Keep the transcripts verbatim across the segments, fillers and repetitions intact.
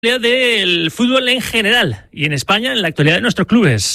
Del fútbol en general y en España, en la actualidad de nuestros clubes.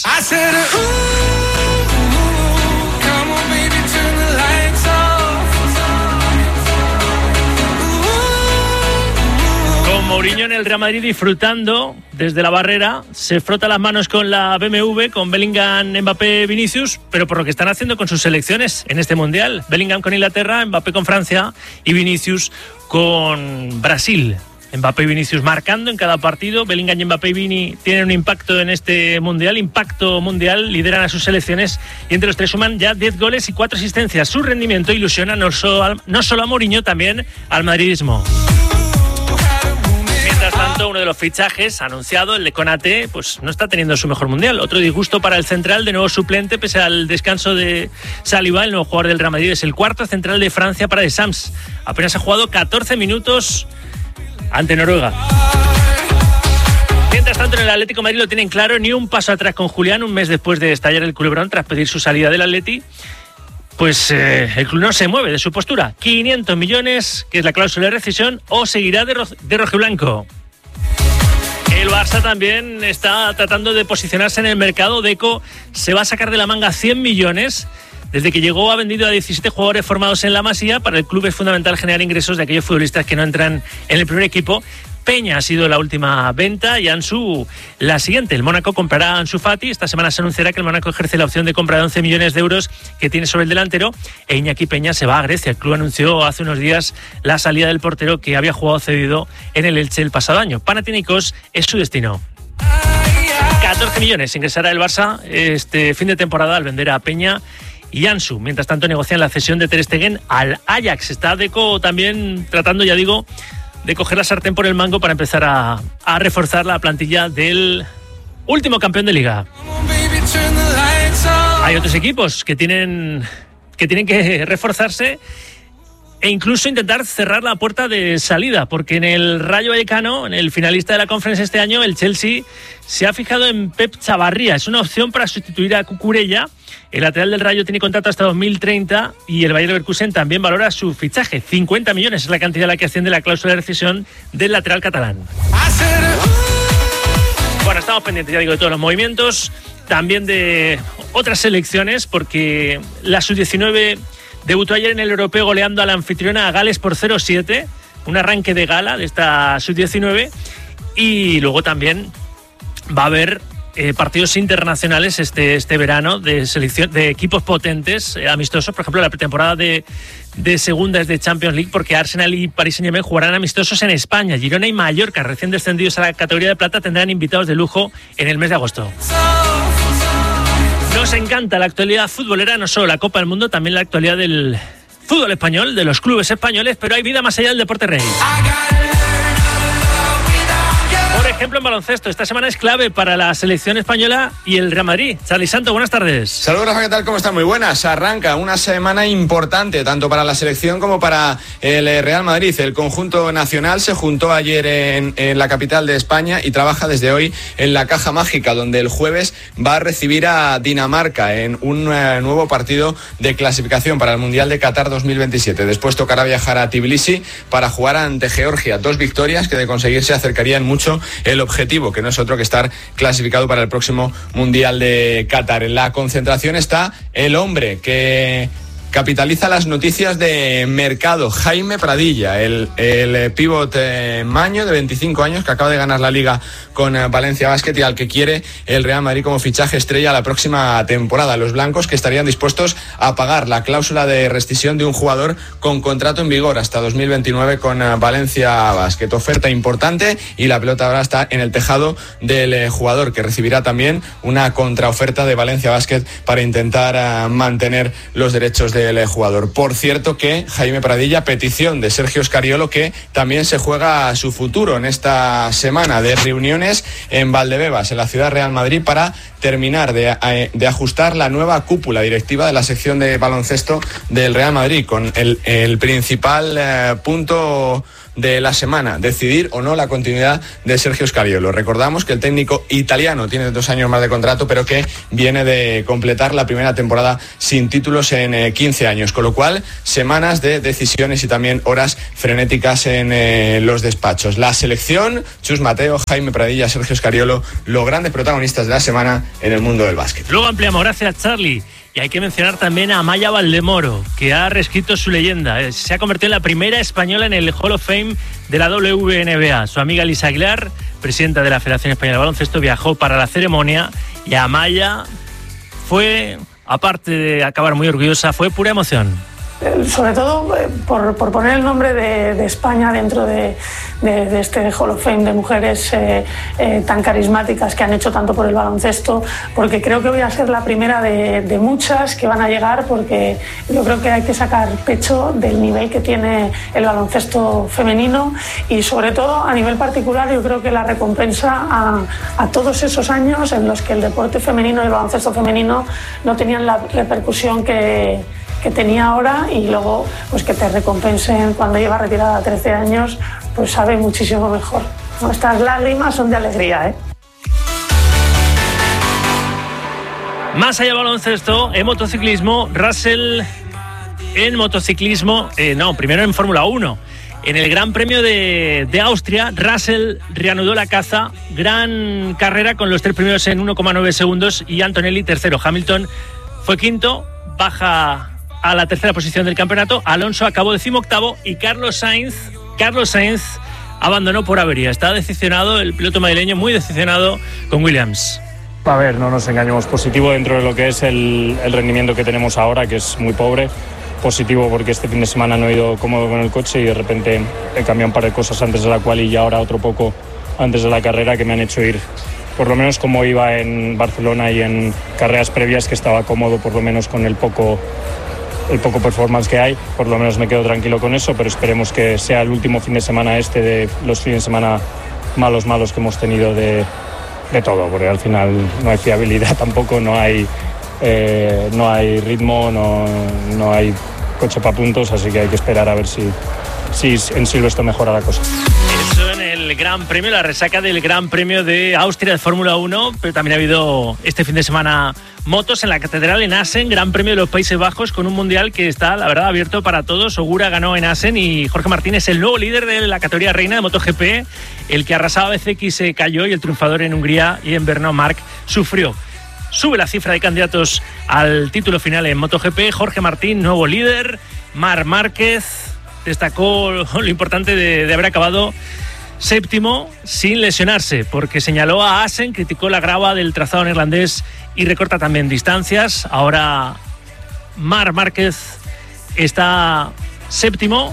Con Mourinho en el Real Madrid disfrutando desde la barrera, se frota las manos con la B M W, con Bellingham, Mbappé, Vinicius, pero por lo que están haciendo con sus selecciones en este Mundial. Bellingham con Inglaterra, Mbappé con Francia y Vinicius con Brasil. Mbappé y Vinicius marcando en cada partido. Bellingham y Mbappé y Vini tienen un impacto en este mundial, impacto mundial, lideran a sus selecciones y entre los tres suman ya diez goles y cuatro asistencias. Su rendimiento ilusiona no solo, no solo a Mourinho, también al madridismo. Mientras tanto, uno de los fichajes anunciado, el de Konaté, pues no está teniendo su mejor mundial. Otro disgusto para el central, de nuevo suplente pese al descanso de Saliba, el nuevo jugador del Real Madrid. Es el cuarto central de Francia para Deschamps. Apenas ha jugado catorce minutos ante Noruega. Mientras tanto, en el Atlético de Madrid lo tienen claro, ni un paso atrás con Julián, un mes después de estallar el culebrón tras pedir su salida del Atleti. Pues eh, el club no se mueve de su postura. quinientos millones, que es la cláusula de rescisión, o seguirá de, ro- de rojiblanco. El Barça también está tratando de posicionarse en el mercado. Deco se va a sacar de la manga cien millones. Desde que llegó ha vendido a diecisiete jugadores formados en la Masía. Para el club es fundamental generar ingresos de aquellos futbolistas que no entran en el primer equipo. Peña ha sido la última venta y Ansu la siguiente. El Mónaco comprará a Ansu Fati. Esta semana se anunciará que el Mónaco ejerce la opción de compra de once millones de euros que tiene sobre el delantero. E Iñaki Peña se va a Grecia. El club anunció hace unos días la salida del portero que había jugado cedido en el Elche el pasado año. Panathinaikos es su destino. catorce millones ingresará el Barça este fin de temporada al vender a Peña y Ansu. Mientras tanto, negocian la cesión de Ter Stegen al Ajax. Está Deco también tratando, ya digo, de coger la sartén por el mango para empezar a, a reforzar la plantilla del último campeón de Liga. Hay otros equipos que tienen, que tienen que reforzarse e incluso intentar cerrar la puerta de salida, porque en el Rayo Vallecano, en el finalista de la Conference este año, el Chelsea se ha fijado en Pep Chavarría. Es una opción para sustituir a Cucurella. El lateral del Rayo tiene contrato hasta dos mil treinta y el Bayer Leverkusen también valora su fichaje. cincuenta millones es la cantidad a la que asciende la cláusula de rescisión del lateral catalán. Bueno, estamos pendientes, ya digo, de todos los movimientos, también de otras selecciones, porque la sub diecinueve debutó ayer en el Europeo goleando a la anfitriona a Gales por cero siete, un arranque de gala de esta sub diecinueve, y luego también va a haber eh, partidos internacionales este, este verano de selección de equipos potentes, eh, amistosos. Por ejemplo, la pretemporada de, de segunda es de Champions League, porque Arsenal y Paris Saint-Germain jugarán amistosos en España. Girona y Mallorca, recién descendidos a la categoría de plata, tendrán invitados de lujo en el mes de agosto. Nos encanta la actualidad futbolera, no solo la Copa del Mundo, también la actualidad del fútbol español, de los clubes españoles, pero hay vida más allá del deporte rey. Por ejemplo, en baloncesto, esta semana es clave para la selección española y el Real Madrid. Charly Santo, buenas tardes. Saludos, Rafa, ¿qué tal? ¿Cómo están? Muy buenas. Arranca una semana importante, tanto para la selección como para el Real Madrid. El conjunto nacional se juntó ayer en, en la capital de España y trabaja desde hoy en la Caja Mágica, donde el jueves va a recibir a Dinamarca en un uh, nuevo partido de clasificación para el Mundial de Qatar dos mil veintisiete. Después tocará viajar a Tbilisi para jugar ante Georgia. Dos victorias que, de conseguirse, acercarían mucho el objetivo, que no es otro que estar clasificado para el próximo Mundial de Qatar. En la concentración está el hombre que capitaliza las noticias de mercado, Jaime Pradilla, el, el pívot eh, maño de veinticinco años que acaba de ganar la Liga con eh, Valencia Basket y al que quiere el Real Madrid como fichaje estrella la próxima temporada. Los blancos, que estarían dispuestos a pagar la cláusula de rescisión de un jugador con contrato en vigor hasta dos mil veintinueve con eh, Valencia Basket. Oferta importante y la pelota ahora está en el tejado del eh, jugador, que recibirá también una contraoferta de Valencia Basket para intentar eh, mantener los derechos de el jugador. Por cierto que Jaime Pradilla, petición de Sergio Scariolo, que también se juega su futuro en esta semana de reuniones en Valdebebas, en la ciudad Real Madrid, para terminar de, de ajustar la nueva cúpula directiva de la sección de baloncesto del Real Madrid, con el, el principal eh, punto de la semana, decidir o no la continuidad de Sergio Scariolo. Recordamos que el técnico italiano tiene dos años más de contrato, pero que viene de completar la primera temporada sin títulos en eh, quince años, con lo cual semanas de decisiones y también horas frenéticas en eh, los despachos. La selección, Chus Mateo, Jaime Pradilla, Sergio Scariolo, los grandes protagonistas de la semana en el mundo del básquet. Luego ampliamos, gracias Charlie. Y hay que mencionar también a Amaya Valdemoro, que ha reescrito su leyenda. Se ha convertido en la primera española en el Hall of Fame de la W N B A. Su amiga Lisa Aguilar, presidenta de la Federación Española de Baloncesto, viajó para la ceremonia y Amaya fue, aparte de acabar muy orgullosa, fue pura emoción. Sobre todo por, por poner el nombre de, de España dentro de, de, de este Hall of Fame de mujeres eh, eh, tan carismáticas que han hecho tanto por el baloncesto, porque creo que voy a ser la primera de, de muchas que van a llegar, porque yo creo que hay que sacar pecho del nivel que tiene el baloncesto femenino y sobre todo a nivel particular yo creo que la recompensa a, a todos esos años en los que el deporte femenino y el baloncesto femenino no tenían la repercusión que que tenía ahora, y luego pues que te recompensen cuando lleva retirada trece años, pues sabe muchísimo mejor. Nuestras lágrimas son de alegría, ¿eh? Más allá de baloncesto, en motociclismo, Russell en motociclismo, eh, no, primero en Fórmula uno. En el Gran Premio de, de Austria, Russell reanudó la caza, gran carrera con los tres primeros en uno coma nueve segundos y Antonelli tercero. Hamilton fue quinto, baja a la tercera posición del campeonato. Alonso acabó decimoctavo y Carlos Sainz, Carlos Sainz abandonó por avería. Está decepcionado el piloto madrileño, muy decepcionado con Williams. A ver, no nos engañemos, positivo dentro de lo que es el, el rendimiento que tenemos ahora, que es muy pobre. Positivo porque este fin de semana no he ido cómodo con el coche y de repente he cambiado un par de cosas antes de la cual y ahora otro poco antes de la carrera que me han hecho ir, por lo menos como iba en Barcelona y en carreras previas, que estaba cómodo por lo menos con el poco el poco performance que hay, por lo menos me quedo tranquilo con eso, pero esperemos que sea el último fin de semana este de los fines de semana malos, malos que hemos tenido de, de todo, porque al final no hay fiabilidad tampoco, no hay, eh, no hay ritmo, no, no hay coche para puntos, así que hay que esperar a ver si, si en Silverstone mejora la cosa. Eso en el Gran Premio, la resaca del Gran Premio de Austria de Fórmula uno, pero también ha habido este fin de semana motos en la Catedral en Assen, Gran Premio de los Países Bajos, con un mundial que está, la verdad, abierto para todos. Ogura ganó en Assen y Jorge Martín es el nuevo líder de la categoría reina de MotoGP. El que arrasaba B C X se cayó y el triunfador en Hungría y en Brno, Marc, sufrió. Sube la cifra de candidatos al título final en MotoGP. Jorge Martín, nuevo líder. Marc Márquez destacó lo importante de, de haber acabado séptimo sin lesionarse, porque señaló a Assen, criticó la grava del trazado neerlandés y recorta también distancias. Ahora Marc Márquez está séptimo.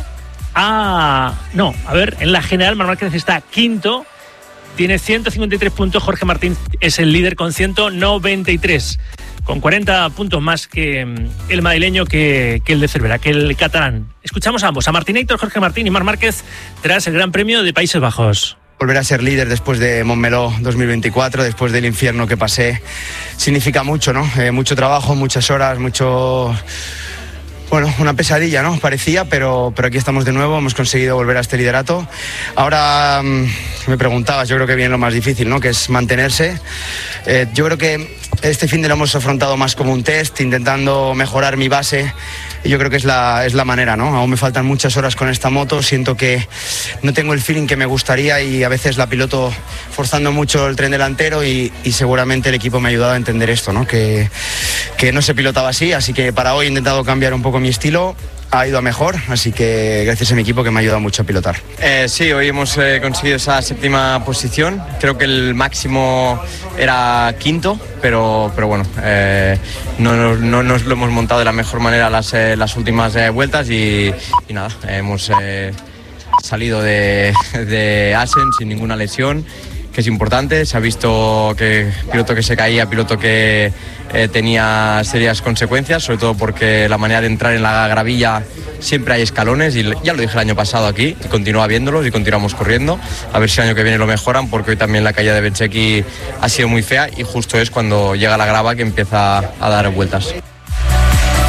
A, no, a ver, en la general Marc Márquez está quinto, tiene ciento cincuenta y tres puntos. Jorge Martín es el líder con ciento noventa y tres, con cuarenta puntos más que el madrileño, que, que el de Cervera, que el catalán. Escuchamos a ambos, a Martinator, Jorge Martín y Marc Márquez, tras el Gran Premio de Países Bajos. Volver a ser líder después de Montmeló dos mil veinticuatro, después del infierno que pasé, significa mucho, ¿no? Eh, mucho trabajo, muchas horas, mucho... Bueno, una pesadilla, ¿no? Parecía, pero, pero aquí estamos de nuevo, hemos conseguido volver a este liderato. Ahora mmm, me preguntabas, yo creo que viene lo más difícil, ¿no? Que es mantenerse. Eh, yo creo que este fin de lo hemos afrontado más como un test, intentando mejorar mi base. Y yo creo que es la, es la manera, ¿no? Aún me faltan muchas horas con esta moto, siento que no tengo el feeling que me gustaría y a veces la piloto forzando mucho el tren delantero y, y seguramente el equipo me ha ayudado a entender esto, ¿no? Que, que no se pilotaba así, así que para hoy he intentado cambiar un poco mi estilo. Ha ido a mejor, así que gracias a mi equipo que me ha ayudado mucho a pilotar. Eh, sí, hoy hemos eh, conseguido esa séptima posición. Creo que el máximo era quinto, pero, pero bueno, eh, no, no, no nos lo hemos montado de la mejor manera las, eh, las últimas eh, vueltas y, y nada, hemos eh, salido de, de Assen sin ninguna lesión, que es importante. Se ha visto que piloto que se caía, piloto que eh, tenía serias consecuencias, sobre todo porque la manera de entrar en la gravilla siempre hay escalones, y ya lo dije el año pasado aquí y continúa viéndolos y continuamos corriendo, a ver si el año que viene lo mejoran, porque hoy también la caída de Bezzecchi ha sido muy fea y justo es cuando llega la grava que empieza a dar vueltas.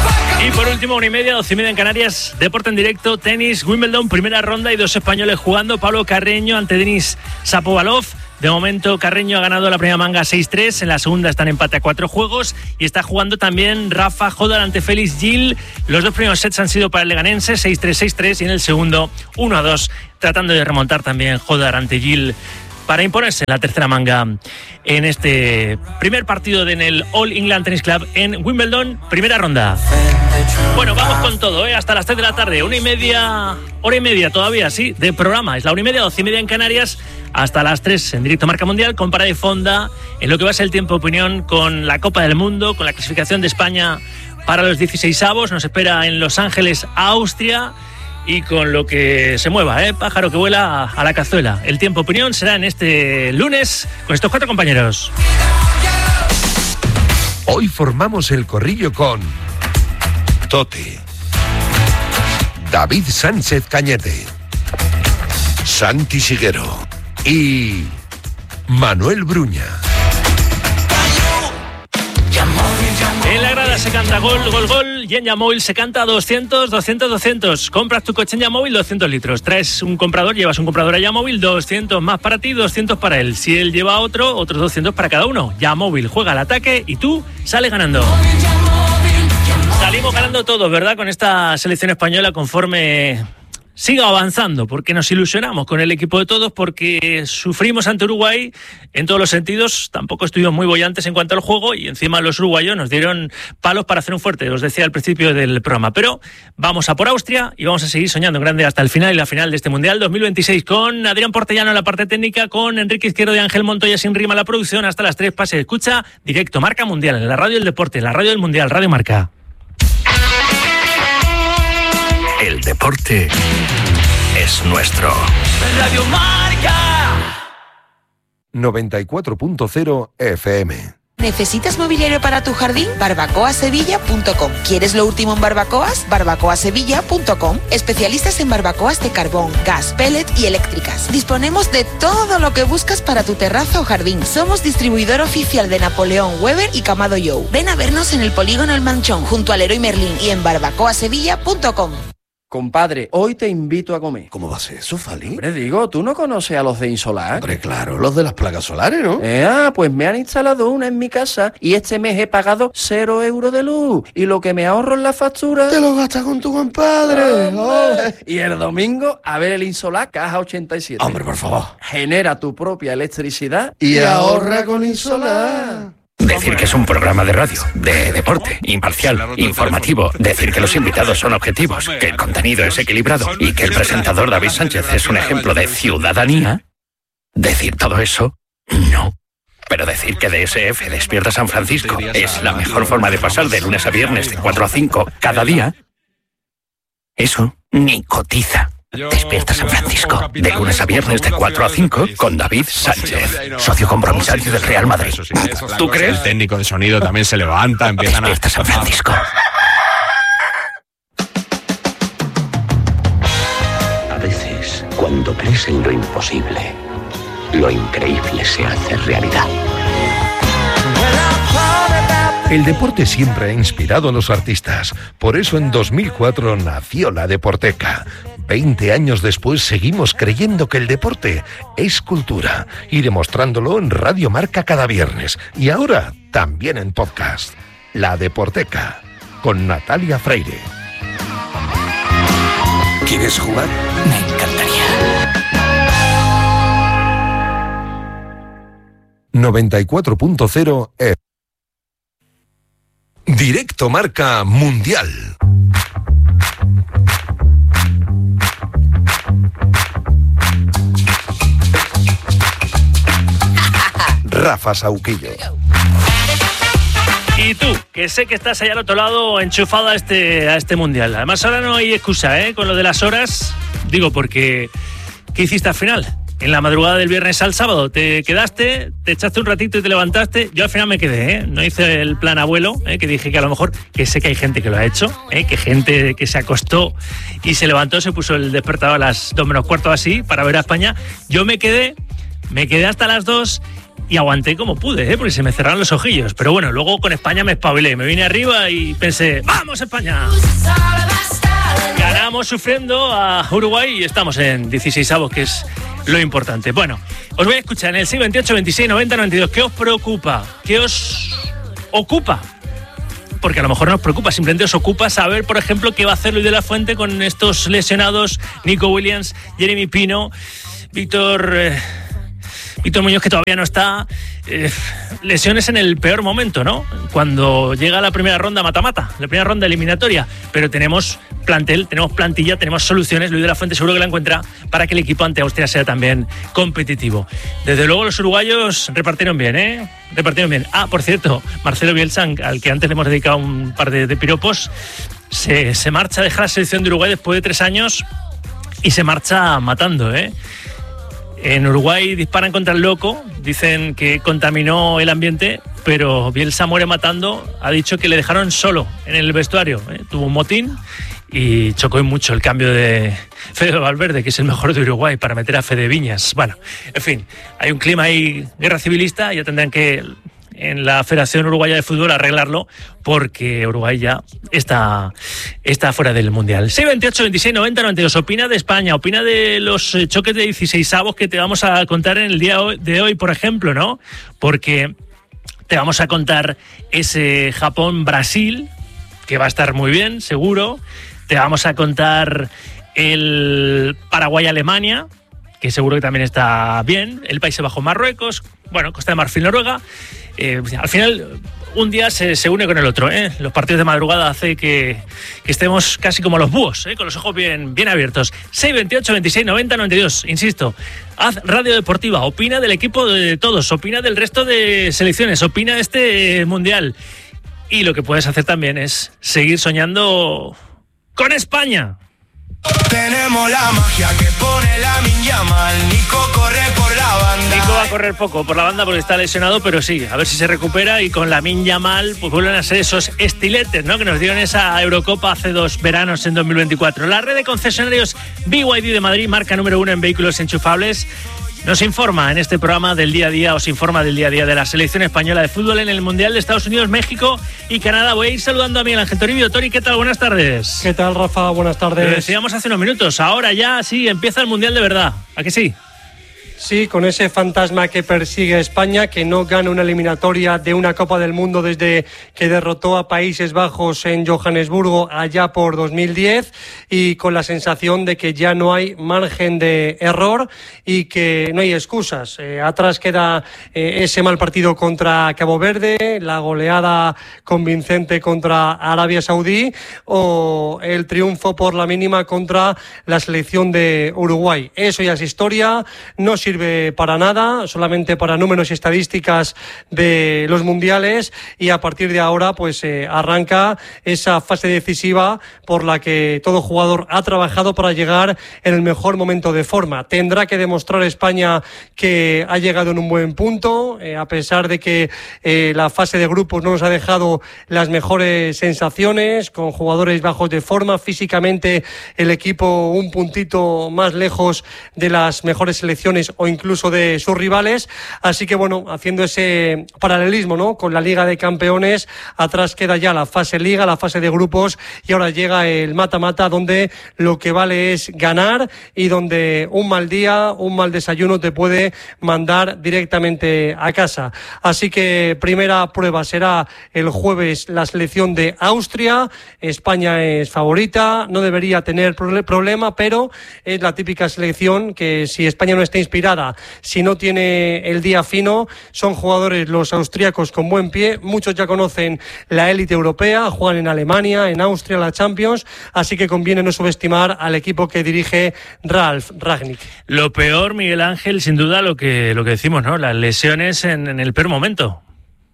Y por último, una y media, doce y media en Canarias, deporte en directo, tenis, Wimbledon, primera ronda y dos españoles jugando. Pablo Carreño ante Denis Shapovalov. De momento, Carreño ha ganado la primera manga seis tres, en la segunda está en empate a cuatro juegos y está jugando también Rafa Jodar ante Félix Gil. Los dos primeros sets han sido para el leganense, seis tres, seis tres, y en el segundo uno a dos, tratando de remontar también Jodar ante Gil para imponerse la tercera manga en este primer partido en el All England Tennis Club en Wimbledon, primera ronda. Bueno, vamos con todo, ¿eh? Hasta las tres de la tarde, una y media, hora y media todavía, sí, de programa. Es la una y media, doce y media en Canarias, hasta las tres en directo Marca Mundial, con parada de fonda en lo que va a ser el tiempo de opinión con la Copa del Mundo, con la clasificación de España para los dieciseisavos. Nos espera en Los Ángeles, Austria, y con lo que se mueva, ¿eh? Pájaro que vuela a la cazuela. El tiempo de opinión será en este lunes con estos cuatro compañeros. Hoy formamos el corrillo con Tote, David Sánchez Cañete, Santi Siguero y Manuel Bruña. En la grada se canta gol, gol, gol, y en Yamóvil se canta doscientos, doscientos, doscientos. Compras tu coche en Yamóvil, doscientos litros. Traes un comprador, llevas un comprador a Yamóvil, doscientos más para ti, doscientos para él. Si él lleva otro, otros doscientos para cada uno. Yamóvil juega al ataque y tú sales ganando. Salimos ganando todos, ¿verdad? Con esta selección española conforme siga avanzando, porque nos ilusionamos con el equipo de todos, porque sufrimos ante Uruguay en todos los sentidos. Tampoco estuvimos muy bollantes en cuanto al juego y encima los uruguayos nos dieron palos para hacer un fuerte, os decía al principio del programa. Pero vamos a por Austria y vamos a seguir soñando grande hasta el final y la final de este Mundial dos mil veintiséis, con Adrián Portellano en la parte técnica, con Enrique Izquierdo y Ángel Montoya sin rima la producción. Hasta las tres, pase, escucha directo Marca Mundial, en la radio del deporte, en la radio del Mundial, Radio Marca. El deporte es nuestro. Radio Marca noventa y cuatro punto cero F M. ¿Necesitas mobiliario para tu jardín? barbacoa sevilla punto com. ¿Quieres lo último en barbacoas? barbacoa sevilla punto com. Especialistas en barbacoas de carbón, gas, pellet y eléctricas. Disponemos de todo lo que buscas para tu terraza o jardín. Somos distribuidor oficial de Napoleón, Weber y Camado Joe. Ven a vernos en el polígono El Manchón, junto al Leroy Merlin, y en barbacoa sevilla punto com. Compadre, hoy te invito a comer. ¿Cómo va a ser eso, Fali? Hombre, digo, ¿tú no conoces a los de Insolar? Hombre, claro, los de las placas solares, ¿no? Eh, ah, pues me han instalado una en mi casa y este mes he pagado cero euros de luz. Y lo que me ahorro en la factura... ¡Te lo gastas con tu compadre! Oh, y el domingo, a ver el Insolar Caja ochenta y siete. Hombre, por favor. Genera tu propia electricidad y, y ahorra con Insolar. Decir que es un programa de radio, de deporte, imparcial, informativo. Decir que los invitados son objetivos, que el contenido es equilibrado y que el presentador David Sánchez es un ejemplo de ciudadanía. Decir todo eso, no. Pero decir que D S F Despierta San Francisco es la mejor forma de pasar de lunes a viernes de cuatro a cinco cada día, eso ni cotiza. Despierta San Francisco, de lunes a viernes de cuatro a cinco con David Sánchez, socio compromisario del Real Madrid. ¿Tú crees? El técnico de sonido también se levanta, empiezan a... Despierta San Francisco. A veces, cuando crees en lo imposible, lo increíble se hace realidad. El deporte siempre ha inspirado a los artistas. Por eso en dos mil cuatro nació la Deporteca. Veinte años después seguimos creyendo que el deporte es cultura y demostrándolo en Radio Marca cada viernes. Y ahora también en podcast. La Deporteca, con Natalia Freire. ¿Quieres jugar? Me encantaría. noventa y cuatro punto cero F. Directo Marca Mundial. Rafa Sauquillo. Y tú, que sé que estás allá al otro lado enchufado a este, a este Mundial. Además ahora no hay excusa, ¿eh? Con lo de las horas. Digo, porque ¿qué hiciste al final? En la madrugada del viernes al sábado, te quedaste, te echaste un ratito y te levantaste. Yo al final me quedé, ¿eh? No hice el plan abuelo, ¿eh? Que dije que a lo mejor, que sé que hay gente que lo ha hecho, ¿eh? Que gente que se acostó y se levantó, se puso el despertador a las dos menos cuarto así para ver a España. Yo me quedé, me quedé hasta las dos y aguanté como pude, ¿eh? Porque se me cerraron los ojillos. Pero bueno, luego con España me espabilé, me vine arriba y pensé, ¡vamos España! Ganamos sufriendo a Uruguay y estamos en dieciseisavos, que es lo importante. Bueno, os voy a escuchar en el seis veintiocho, veintiséis, noventa, noventa y dos. ¿Qué os preocupa? ¿Qué os ocupa? Porque a lo mejor no os preocupa, simplemente os ocupa saber, por ejemplo, qué va a hacer Luis de la Fuente con estos lesionados, Nico Williams, Jeremy Pino, Víctor... Eh, Víctor Muñoz, que todavía no está, eh, lesiones en el peor momento, ¿no? Cuando llega la primera ronda mata-mata, la primera ronda eliminatoria, pero tenemos plantel, tenemos plantilla, tenemos soluciones. Luis de la Fuente seguro que la encuentra para que el equipo ante Austria sea también competitivo. Desde luego los uruguayos repartieron bien, ¿eh? Repartieron bien. Ah, por cierto, Marcelo Bielsa, al que antes le hemos dedicado un par de, de piropos, se, se marcha, deja la selección de Uruguay después de tres años y se marcha matando, ¿eh? En Uruguay disparan contra el loco, dicen que contaminó el ambiente, pero Bielsa muere matando. Ha dicho que le dejaron solo en el vestuario, ¿eh? Tuvo un motín y chocó mucho el cambio de Fede Valverde, que es el mejor de Uruguay, para meter a Fede Viñas. Bueno, en fin, hay un clima ahí guerra civilista, ya tendrán que en la Federación Uruguaya de Fútbol arreglarlo, porque Uruguay ya está, está fuera del Mundial. seis veintiocho, veintiséis, noventa, noventa y dos. Opina de España, opina de los choques de dieciseisavos que te vamos a contar en el día de hoy, por ejemplo, ¿no? Porque te vamos a contar ese Japón-Brasil, que va a estar muy bien, seguro. Te vamos a contar el Paraguay-Alemania, que seguro que también está bien. El Países Bajos-Marruecos, bueno, Costa de Marfil-Noruega. Eh, al final, un día se, se une con el otro, ¿eh? Los partidos de madrugada hace que, que estemos casi como los búhos, ¿eh? Con los ojos bien, bien abiertos. seis veintiocho, veintiséis, noventa, noventa y dos. Insisto, haz radio deportiva, opina del equipo de todos, opina del resto de selecciones, opina de este mundial. Y lo que puedes hacer también es seguir soñando con España. Tenemos la magia que pone Lamine Yamal. Nico corre por la banda. Nico va a correr poco por la banda porque está lesionado, pero sí, a ver si se recupera, y con Lamine Yamal pues vuelven a ser esos estiletes, ¿no?, que nos dieron esa Eurocopa hace dos veranos en dos mil veinticuatro. La red de concesionarios B Y D de Madrid, marca número uno en vehículos enchufables, nos informa en este programa del día a día, os informa del día a día de la selección española de fútbol en el Mundial de Estados Unidos, México y Canadá. Voy a ir saludando a Miguel Ángel Toribio. Tori, ¿qué tal? Buenas tardes. ¿Qué tal, Rafa? Buenas tardes. Lo decíamos hace unos minutos, ahora ya sí empieza el Mundial de verdad. ¿A que sí? Sí, con ese fantasma que persigue a España, que no gana una eliminatoria de una Copa del Mundo desde que derrotó a Países Bajos en Johannesburgo allá por dos mil diez, y con la sensación de que ya no hay margen de error y que no hay excusas. Eh, atrás queda eh, ese mal partido contra Cabo Verde, la goleada convincente contra Arabia Saudí o el triunfo por la mínima contra la selección de Uruguay. Eso ya es historia, no sirve para nada, solamente para números y estadísticas de los mundiales, y a partir de ahora pues eh, arranca esa fase decisiva por la que todo jugador ha trabajado para llegar en el mejor momento de forma. Tendrá que demostrar España que ha llegado en un buen punto, eh, a pesar de que eh, la fase de grupos no nos ha dejado las mejores sensaciones, con jugadores bajos de forma, físicamente el equipo un puntito más lejos de las mejores selecciones o incluso de sus rivales, así que bueno, haciendo ese paralelismo, ¿no?, con la Liga de Campeones, atrás queda ya la fase Liga, la fase de grupos, y ahora llega el mata-mata, donde lo que vale es ganar y donde un mal día, un mal desayuno te puede mandar directamente a casa. Así que primera prueba será el jueves la selección de Austria. España es favorita, no debería tener problema, pero es la típica selección que, si España no está inspirada, si no tiene el día fino, son jugadores los austríacos con buen pie. Muchos ya conocen la élite europea, juegan en Alemania, en Austria, la Champions, así que conviene no subestimar al equipo que dirige Ralf Rangnick. Lo peor, Miguel Ángel, sin duda lo que, lo que decimos, ¿no?, las lesiones en, en el peor momento.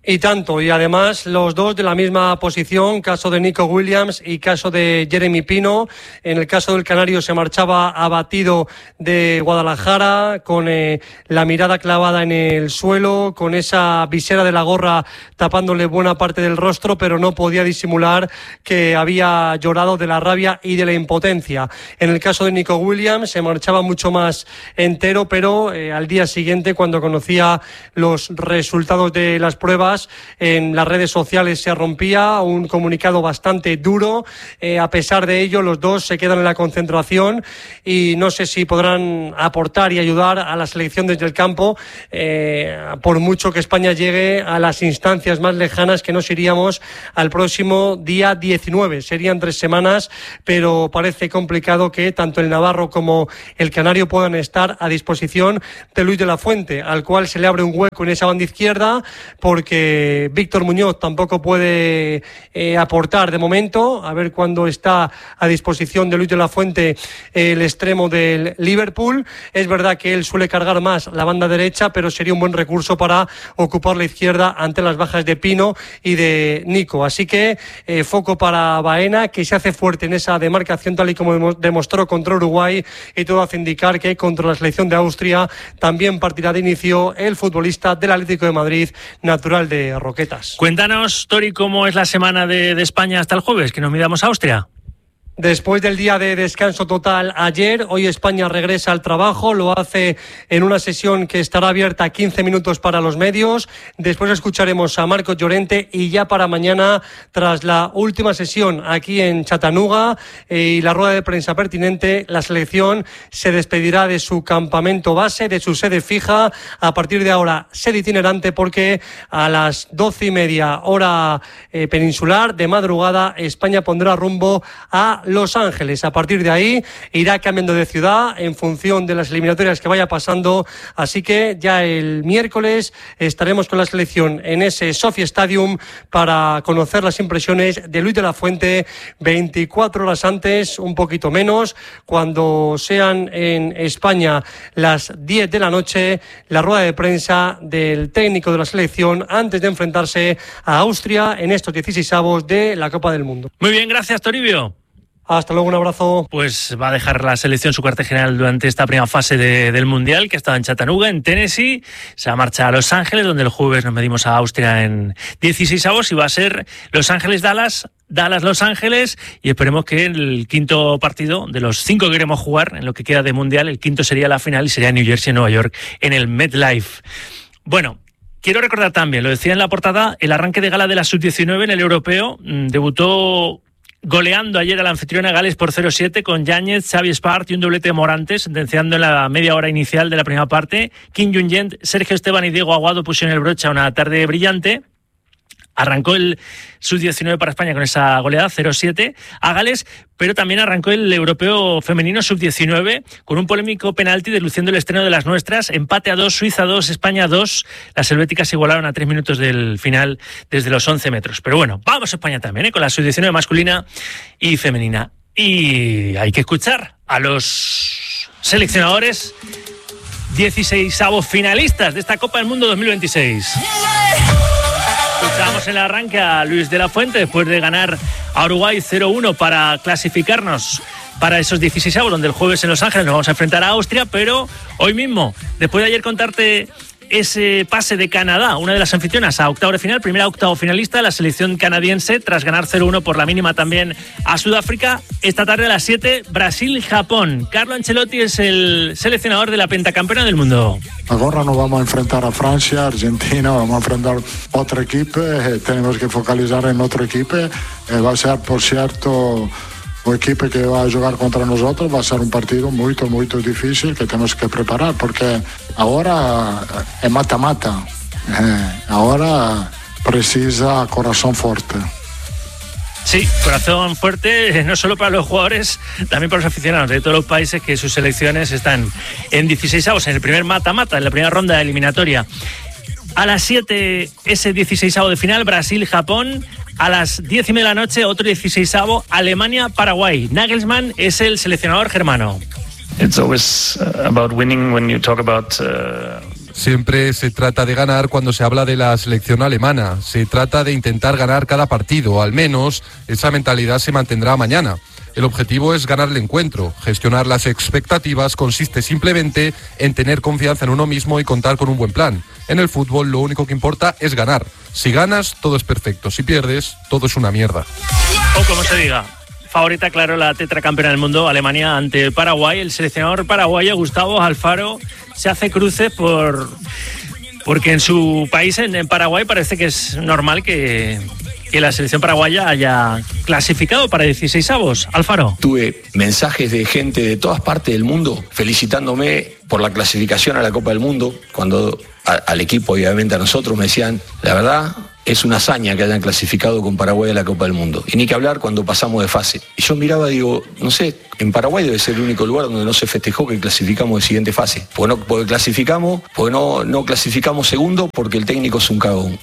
Y tanto, y además los dos de la misma posición, caso de Nico Williams y caso de Jeremy Pino. En el caso del canario se marchaba abatido de Guadalajara, con eh, la mirada clavada en el suelo, con esa visera de la gorra tapándole buena parte del rostro, pero no podía disimular que había llorado de la rabia y de la impotencia. En el caso de Nico Williams se marchaba mucho más entero, pero eh, al día siguiente, cuando conocía los resultados de las pruebas, en las redes sociales se rompía un comunicado bastante duro. Eh, a pesar de ello, los dos se quedan en la concentración y no sé si podrán aportar y ayudar a la selección desde el campo, eh, por mucho que España llegue a las instancias más lejanas, que nos iríamos al próximo día diecinueve. Serían tres semanas, pero parece complicado que tanto el navarro como el canario puedan estar a disposición de Luis de la Fuente, al cual se le abre un hueco en esa banda izquierda, porque Víctor Muñoz tampoco puede eh, aportar de momento. A ver cuándo está a disposición de Luis de la Fuente el extremo del Liverpool. Es verdad que él suele cargar más la banda derecha, pero sería un buen recurso para ocupar la izquierda ante las bajas de Pino y de Nico. Así que eh, foco para Baena, que se hace fuerte en esa demarcación, tal y como demostró contra Uruguay, y todo hace indicar que contra la selección de Austria también partirá de inicio el futbolista del Atlético de Madrid, natural de Roquetas. Cuéntanos, Tori, cómo es la semana de, de España hasta el jueves, que nos midamos a Austria. Después del día de descanso total ayer, hoy España regresa al trabajo, lo hace en una sesión que estará abierta quince minutos para los medios. Después escucharemos a Marcos Llorente y ya para mañana, tras la última sesión aquí en Chattanooga eh, y la rueda de prensa pertinente, la selección se despedirá de su campamento base, de su sede fija, a partir de ahora sede itinerante, porque a las doce y media hora eh, peninsular de madrugada España pondrá rumbo a Los Ángeles. A partir de ahí irá cambiando de ciudad en función de las eliminatorias que vaya pasando, así que ya el miércoles estaremos con la selección en ese Sophie Stadium para conocer las impresiones de Luis de la Fuente veinticuatro horas antes, un poquito menos, cuando sean en España las diez de la noche, la rueda de prensa del técnico de la selección antes de enfrentarse a Austria en estos dieciseisavos de la Copa del Mundo. Muy bien, gracias, Toribio. Hasta luego, un abrazo. Pues va a dejar la selección su cuartel general durante esta primera fase de, del Mundial, que ha estado en Chattanooga, en Tennessee. Se va a marchar a Los Ángeles, donde el jueves nos medimos a Austria en dieciseisavos, y va a ser Los Ángeles-Dallas, Dallas-Los Ángeles, y esperemos que el quinto partido de los cinco que queremos jugar en lo que queda de Mundial, el quinto sería la final y sería New Jersey-Nueva York en el MetLife. Bueno, quiero recordar también, lo decía en la portada, el arranque de gala de la sub diecinueve en el europeo. Debutó goleando ayer a la anfitriona Gales por cero siete con Yáñez, Xavi Espart y un doblete de Morantes, sentenciando en la media hora inicial de la primera parte. Kim Jung-yent, Sergio Esteban y Diego Aguado pusieron el broche a una tarde brillante. Arrancó el sub diecinueve para España con esa goleada cero siete a Gales, pero también arrancó el europeo femenino sub diecinueve con un polémico penalti desluciendo el estreno de las nuestras. Empate a dos, Suiza dos, España dos. Las helvéticas se igualaron a tres minutos del final desde los once metros. Pero bueno, vamos a España también, ¿eh? Con la sub diecinueve masculina y femenina. Y hay que escuchar a los seleccionadores dieciseisavos finalistas de esta Copa del Mundo dos mil veintiséis. Escuchamos en el arranque a Luis de la Fuente después de ganar a Uruguay cero uno para clasificarnos para esos dieciseisavos, donde el jueves en Los Ángeles nos vamos a enfrentar a Austria, pero hoy mismo, después de ayer contarte ese pase de Canadá, una de las anfitrionas, a octavo de final, primera octavo finalista, la selección canadiense, tras ganar cero uno por la mínima también a Sudáfrica. Esta tarde a las siete, Brasil-Japón. Carlo Ancelotti es el seleccionador de la pentacampeona del mundo. Ahora nos vamos a enfrentar a Francia, Argentina, vamos a enfrentar otro equipo, eh, tenemos que focalizar en otro equipo. Eh, va a ser, por cierto, o equipo que va a jugar contra nosotros, va a ser un partido muy, muy difícil que tenemos que preparar, porque ahora es mata-mata, eh, ahora precisa corazón fuerte. Sí, corazón fuerte, no solo para los jugadores, también para los aficionados de todos los países que sus selecciones están en dieciseisavos, en el primer mata-mata, en la primera ronda eliminatoria. A las siete, ese dieciseisavo de final, Brasil-Japón. A las diez y media de la noche, otro dieciseisavo, Alemania-Paraguay. Nagelsmann es el seleccionador germano. It's always about winning when you talk about uh, Siempre se trata de ganar cuando se habla de la selección alemana. Se trata de intentar ganar cada partido. Al menos esa mentalidad se mantendrá mañana. El objetivo es ganar el encuentro. Gestionar las expectativas consiste simplemente en tener confianza en uno mismo y contar con un buen plan. En el fútbol lo único que importa es ganar. Si ganas, todo es perfecto. Si pierdes, todo es una mierda. O como se diga, favorita, claro, la tetracampeona del mundo, Alemania ante Paraguay. El seleccionador paraguayo, Gustavo Alfaro, se hace cruces por... porque en su país, en, en Paraguay, parece que es normal que... que la selección paraguaya haya clasificado para dieciseisavos. Alfaro. Tuve mensajes de gente de todas partes del mundo felicitándome por la clasificación a la Copa del Mundo, cuando a, al equipo, obviamente a nosotros, me decían, la verdad, es una hazaña que hayan clasificado con Paraguay a la Copa del Mundo. Y ni que hablar cuando pasamos de fase. Y yo miraba y digo, no sé, en Paraguay debe ser el único lugar donde no se festejó que clasificamos de siguiente fase. Porque no porque clasificamos, porque no, no clasificamos segundo, porque el técnico es un cagón.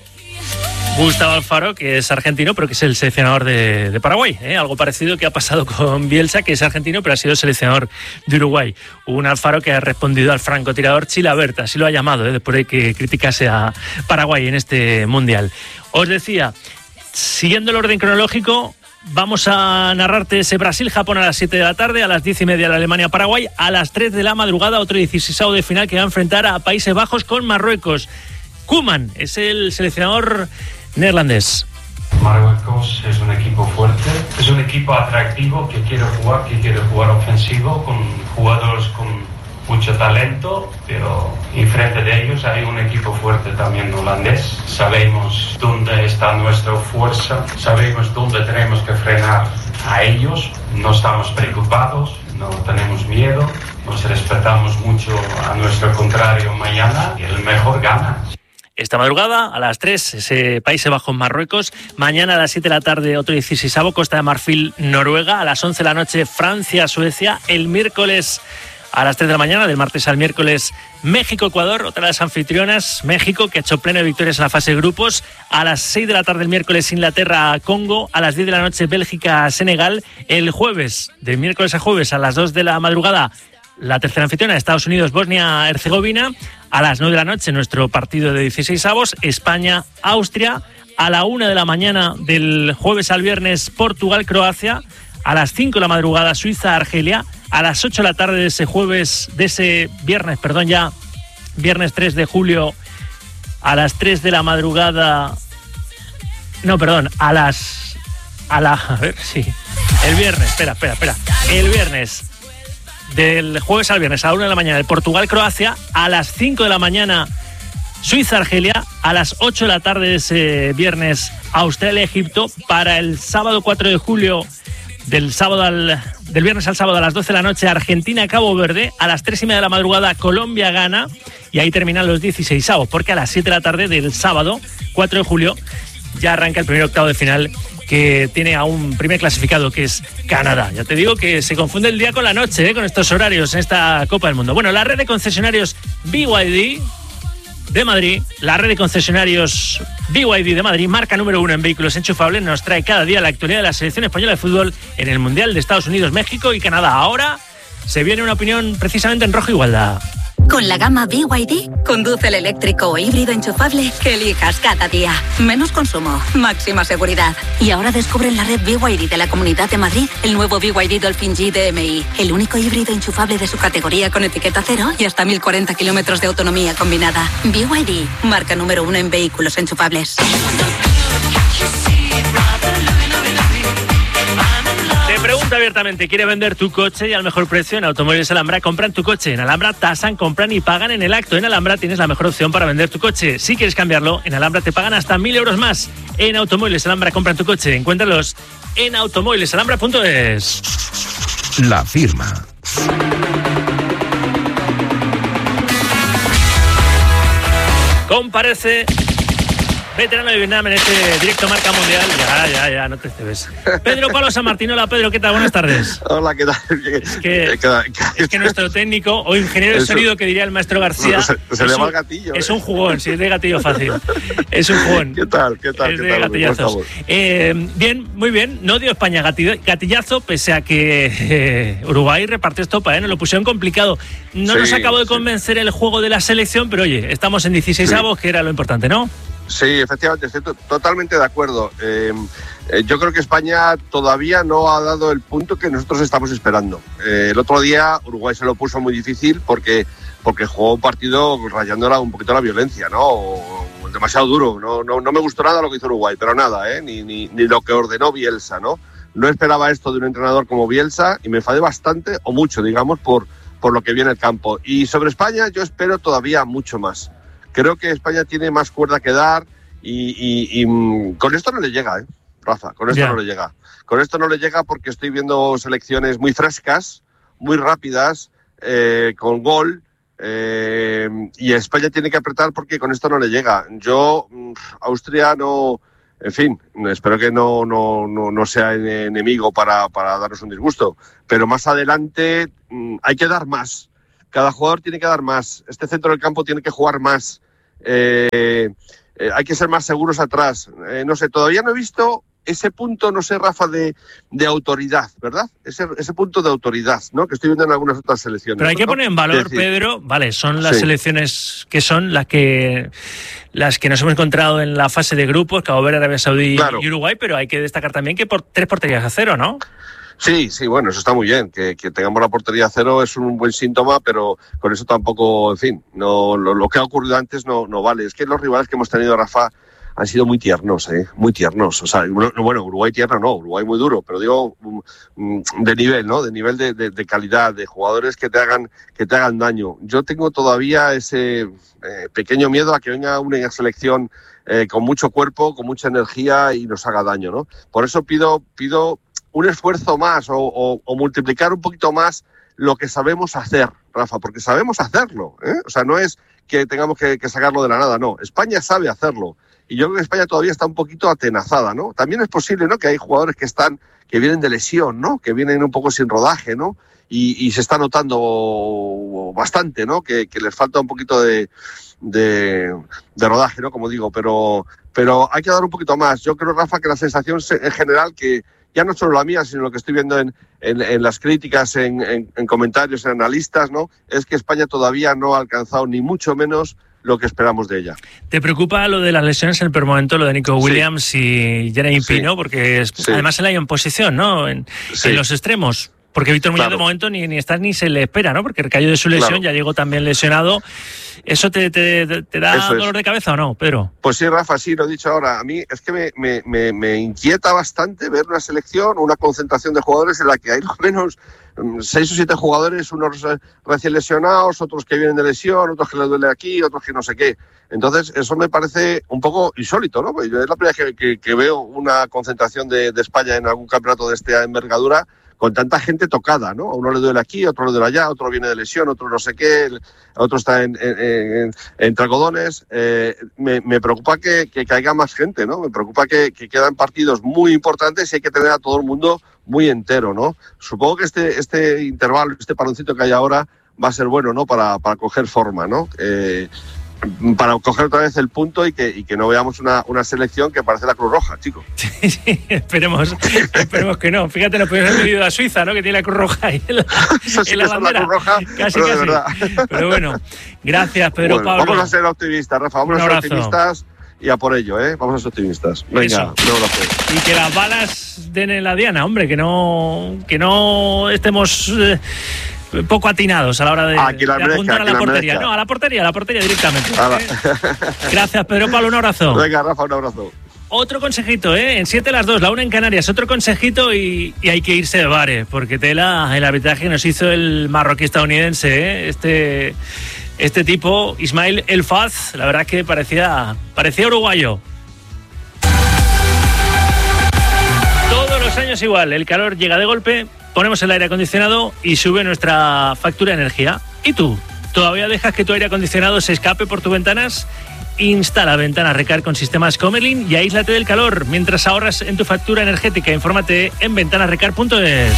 Gustavo Alfaro, que es argentino, pero que es el seleccionador de, de Paraguay, ¿eh? Algo parecido que ha pasado con Bielsa, que es argentino, pero ha sido seleccionador de Uruguay. Un Alfaro que ha respondido al francotirador Chilavert, así lo ha llamado, ¿eh? Después de que criticase a Paraguay en este Mundial. Os decía, siguiendo el orden cronológico, vamos a narrarte ese Brasil-Japón a las siete de la tarde, a las diez y media la Alemania-Paraguay, a las tres de la madrugada otro dieciseisavo de final que va a enfrentar a Países Bajos con Marruecos. Koeman es el seleccionador neerlandés. Marruecos es un equipo fuerte, es un equipo atractivo que quiere jugar, que quiere jugar ofensivo, con jugadores con mucho talento, pero enfrente de ellos hay un equipo fuerte también holandés. Sabemos dónde está nuestra fuerza, sabemos dónde tenemos que frenar a ellos, no estamos preocupados, no tenemos miedo, nos respetamos mucho a nuestro contrario mañana y el mejor gana. Esta madrugada, a las tres, ese Países Bajos, Marruecos. Mañana a las siete de la tarde, otro dieciseisavo, Costa de Marfil, Noruega. A las once de la noche, Francia, Suecia. El miércoles, a las tres de la mañana, del martes al miércoles, México, Ecuador. Otra de las anfitrionas, México, que ha hecho pleno de victorias en la fase de grupos. A las seis de la tarde, el miércoles, Inglaterra, Congo. A las diez de la noche, Bélgica, Senegal. El jueves, de miércoles a jueves, a las dos de la madrugada, la tercera anfitriona, Estados Unidos, Bosnia-Herzegovina. A las nueve de la noche, nuestro partido de dieciseisavos, España, Austria. A la una de la mañana del jueves al viernes, Portugal-Croacia. A las cinco de la madrugada, Suiza-Argelia. A las ocho de la tarde de ese jueves, de ese viernes, perdón ya, viernes tres de julio, a las tres de la madrugada, no, perdón, a las, a la, a ver, sí, el viernes, espera, espera, espera, el viernes, del jueves al viernes a la una de la mañana, el Portugal-Croacia. A las cinco de la mañana, Suiza-Argelia. A las ocho de la tarde de ese viernes, Australia-Egipto. Para el sábado cuatro de julio, del sábado al, del viernes al sábado a las doce de la noche, Argentina-Cabo Verde. A las tres y media de la madrugada, Colombia-Ghana. Y ahí terminan los dieciseisavos, porque a las siete de la tarde del sábado cuatro de julio ya arranca el primer octavo de final, que tiene a un primer clasificado, que es Canadá. Ya te digo que se confunde el día con la noche, ¿eh? Con estos horarios en esta Copa del Mundo. Bueno, la red de concesionarios B Y D de Madrid, la red de concesionarios B Y D de Madrid, marca número uno en vehículos enchufables, nos trae cada día la actualidad de la selección española de fútbol en el Mundial de Estados Unidos, México y Canadá. Ahora se viene una opinión precisamente en rojo igualdad. Con la gama B Y D, conduce el eléctrico o híbrido enchufable que elijas cada día. Menos consumo, máxima seguridad. Y ahora descubre en la red B Y D de la Comunidad de Madrid el nuevo B Y D Dolphin G D M I, el único híbrido enchufable de su categoría con etiqueta cero y hasta mil cuarenta kilómetros de autonomía combinada. B Y D, marca número uno en vehículos enchufables. Te pregunta abiertamente, ¿quieres vender tu coche y al mejor precio? En Automóviles Alhambra compran tu coche. En Alhambra tasan, compran y pagan en el acto. En Alhambra tienes la mejor opción para vender tu coche. Si quieres cambiarlo, en Alhambra te pagan hasta mil euros más. En Automóviles Alhambra compran tu coche. Encuéntralos en automóviles alhambra punto es. La firma. Comparece veterano de Vietnam en este directo Marca Mundial. Ya, ya, ya, no te cebes. Pedro Pablo San Martín, hola Pedro, ¿qué tal? Buenas tardes. Hola, ¿qué tal? Es que, es que nuestro técnico o ingeniero de sonido, que diría el maestro García, se, se le va el gatillo. Es ¿eh? un jugón, sí, es de gatillo fácil. Es un jugón. ¿Qué tal? ¿Qué tal? Es ¿Qué de tal? gatillazos. Eh, bien, muy bien. No dio España gatillazo, pese a que eh, Uruguay repartió estopa, ¿eh? Nos lo pusieron complicado. No sí, nos acabó de convencer sí. el juego de la selección, pero oye, estamos en dieciséis avos, sí. que era lo importante, ¿no? Sí, efectivamente, estoy t- totalmente de acuerdo. Eh, eh, yo creo que España todavía no ha dado el punto que nosotros estamos esperando. Eh, el otro día Uruguay se lo puso muy difícil porque, porque jugó un partido rayándola un poquito la violencia, ¿no? O, o demasiado duro. No, no, no me gustó nada lo que hizo Uruguay, pero nada, ¿eh? Ni, ni, ni lo que ordenó Bielsa, ¿no? No esperaba esto de un entrenador como Bielsa y me enfadé bastante, o mucho, digamos, por, por lo que viene el campo. Y sobre España yo espero todavía mucho más. Creo que España tiene más cuerda que dar y, y, y con esto no le llega, ¿eh, Rafa? Con esto yeah. no le llega. Con esto no le llega porque estoy viendo selecciones muy frescas, muy rápidas, eh, con gol, eh, y España tiene que apretar porque con esto no le llega. Yo, Austria no... En fin, espero que no, no, no, no sea enemigo para, para darnos un disgusto, pero más adelante mmm, hay que dar más. Cada jugador tiene que dar más. Este centro del campo tiene que jugar más. Eh, eh, hay que ser más seguros atrás. Eh, no sé, todavía no he visto ese punto, no sé, Rafa, de, de autoridad, ¿verdad? Ese, ese punto de autoridad, ¿no? Que estoy viendo en algunas otras selecciones. Pero hay que ¿no? poner en valor, decir, Pedro, vale, son las sí. selecciones que son las que las que nos hemos encontrado en la fase de grupos, Cabo Verde, Arabia Saudí claro. y Uruguay, pero hay que destacar también que por tres porterías a cero, ¿no? Sí, sí, bueno, eso está muy bien. Que, que tengamos la portería a cero es un buen síntoma, pero con eso tampoco, en fin, no lo, lo que ha ocurrido antes no, no vale. Es que los rivales que hemos tenido, Rafa, han sido muy tiernos, ¿eh? Muy tiernos. O sea, bueno, Uruguay tierno no, Uruguay muy duro, pero digo de nivel, ¿no? De nivel de, de, de calidad, de jugadores que te hagan que te hagan daño. Yo tengo todavía ese eh, pequeño miedo a que venga una selección eh, con mucho cuerpo, con mucha energía y nos haga daño, ¿no? Por eso pido pido un esfuerzo más o, o, o multiplicar un poquito más lo que sabemos hacer, Rafa, porque sabemos hacerlo, ¿eh? O sea, no es que tengamos que, que sacarlo de la nada, no. España sabe hacerlo. Y yo creo que España todavía está un poquito atenazada, ¿no? También es posible, ¿no?, que hay jugadores que están, que vienen de lesión, ¿no?, que vienen un poco sin rodaje, ¿no? Y, y se está notando bastante, ¿no?, que, que les falta un poquito de, de, de rodaje, ¿no?, como digo, pero, pero hay que dar un poquito más. Yo creo, Rafa, que la sensación en general, que ya no solo la mía, sino lo que estoy viendo en, en, en las críticas, en, en, en comentarios, en analistas, ¿no?, es que España todavía no ha alcanzado ni mucho menos lo que esperamos de ella. ¿Te preocupa lo de las lesiones en el primer momento, lo de Nico Williams sí. y Jeremy sí. Pino? Porque es, sí. además él hay en posición, ¿no? En, sí. en los extremos. Porque Víctor Muñoz claro. de momento ni, ni está ni se le espera, ¿no? Porque recayó de su lesión, claro. ya llegó también lesionado. ¿Eso te, te, te da Eso dolor es. de cabeza o no, Pedro? Pues sí, Rafa, sí, lo he dicho ahora. A mí es que me, me, me, me inquieta bastante ver una selección, una concentración de jugadores en la que hay al menos seis o siete jugadores, unos recién lesionados, otros que vienen de lesión, otros que les duele aquí, otros que no sé qué. Entonces, eso me parece un poco insólito, ¿no? Pues yo es la primera vez que, que, que veo una concentración de, de España en algún campeonato de esta envergadura con tanta gente tocada, ¿no? A uno le duele aquí, a otro le duele allá, otro viene de lesión, otro no sé qué, otro está en, en, en, entre algodones. Eh, me, me preocupa que, que caiga más gente, ¿no? Me preocupa que, que quedan partidos muy importantes y hay que tener a todo el mundo muy entero, ¿no? Supongo que este, este intervalo, este paroncito que hay ahora va a ser bueno, ¿no? Para, para coger forma, ¿no? Eh, para coger otra vez el punto y que, y que no veamos una, una selección que parece la Cruz Roja, chico. Sí, sí, esperemos, esperemos que no. Fíjate, nos podemos haber vivido a Suiza, ¿no?, que tiene la Cruz Roja ahí en la, Eso sí en la bandera. La Cruz Roja, casi, pero casi. De verdad. Pero bueno, gracias, Pedro bueno, Pablo. Vamos a ser optimistas, Rafa, vamos a ser optimistas y a por ello, ¿eh? Vamos a ser optimistas. Venga, Eso. un abrazo. Y que las balas den en la diana, hombre, que no, que no estemos... Eh, poco atinados a la hora de, ah, la de apuntar a la, la portería. No, a la portería, a la portería directamente. ¿eh? Gracias, Pedro Pablo, un abrazo. Venga, Rafa, un abrazo. Otro consejito, ¿eh? En siete las dos, la una en Canarias. Otro consejito y, y hay que irse de bares, porque tela el arbitraje que nos hizo el marroquí estadounidense, ¿eh? Este, este tipo, Ismail El Faz, la verdad es que parecía, parecía uruguayo. Todos los años igual, el calor llega de golpe, ponemos el aire acondicionado y sube nuestra factura de energía. ¿Y tú? ¿Todavía dejas que tu aire acondicionado se escape por tus ventanas? Instala ventanas Recar con sistemas Comerlin y aíslate del calor mientras ahorras en tu factura energética. Infórmate en ventanas recar punto es.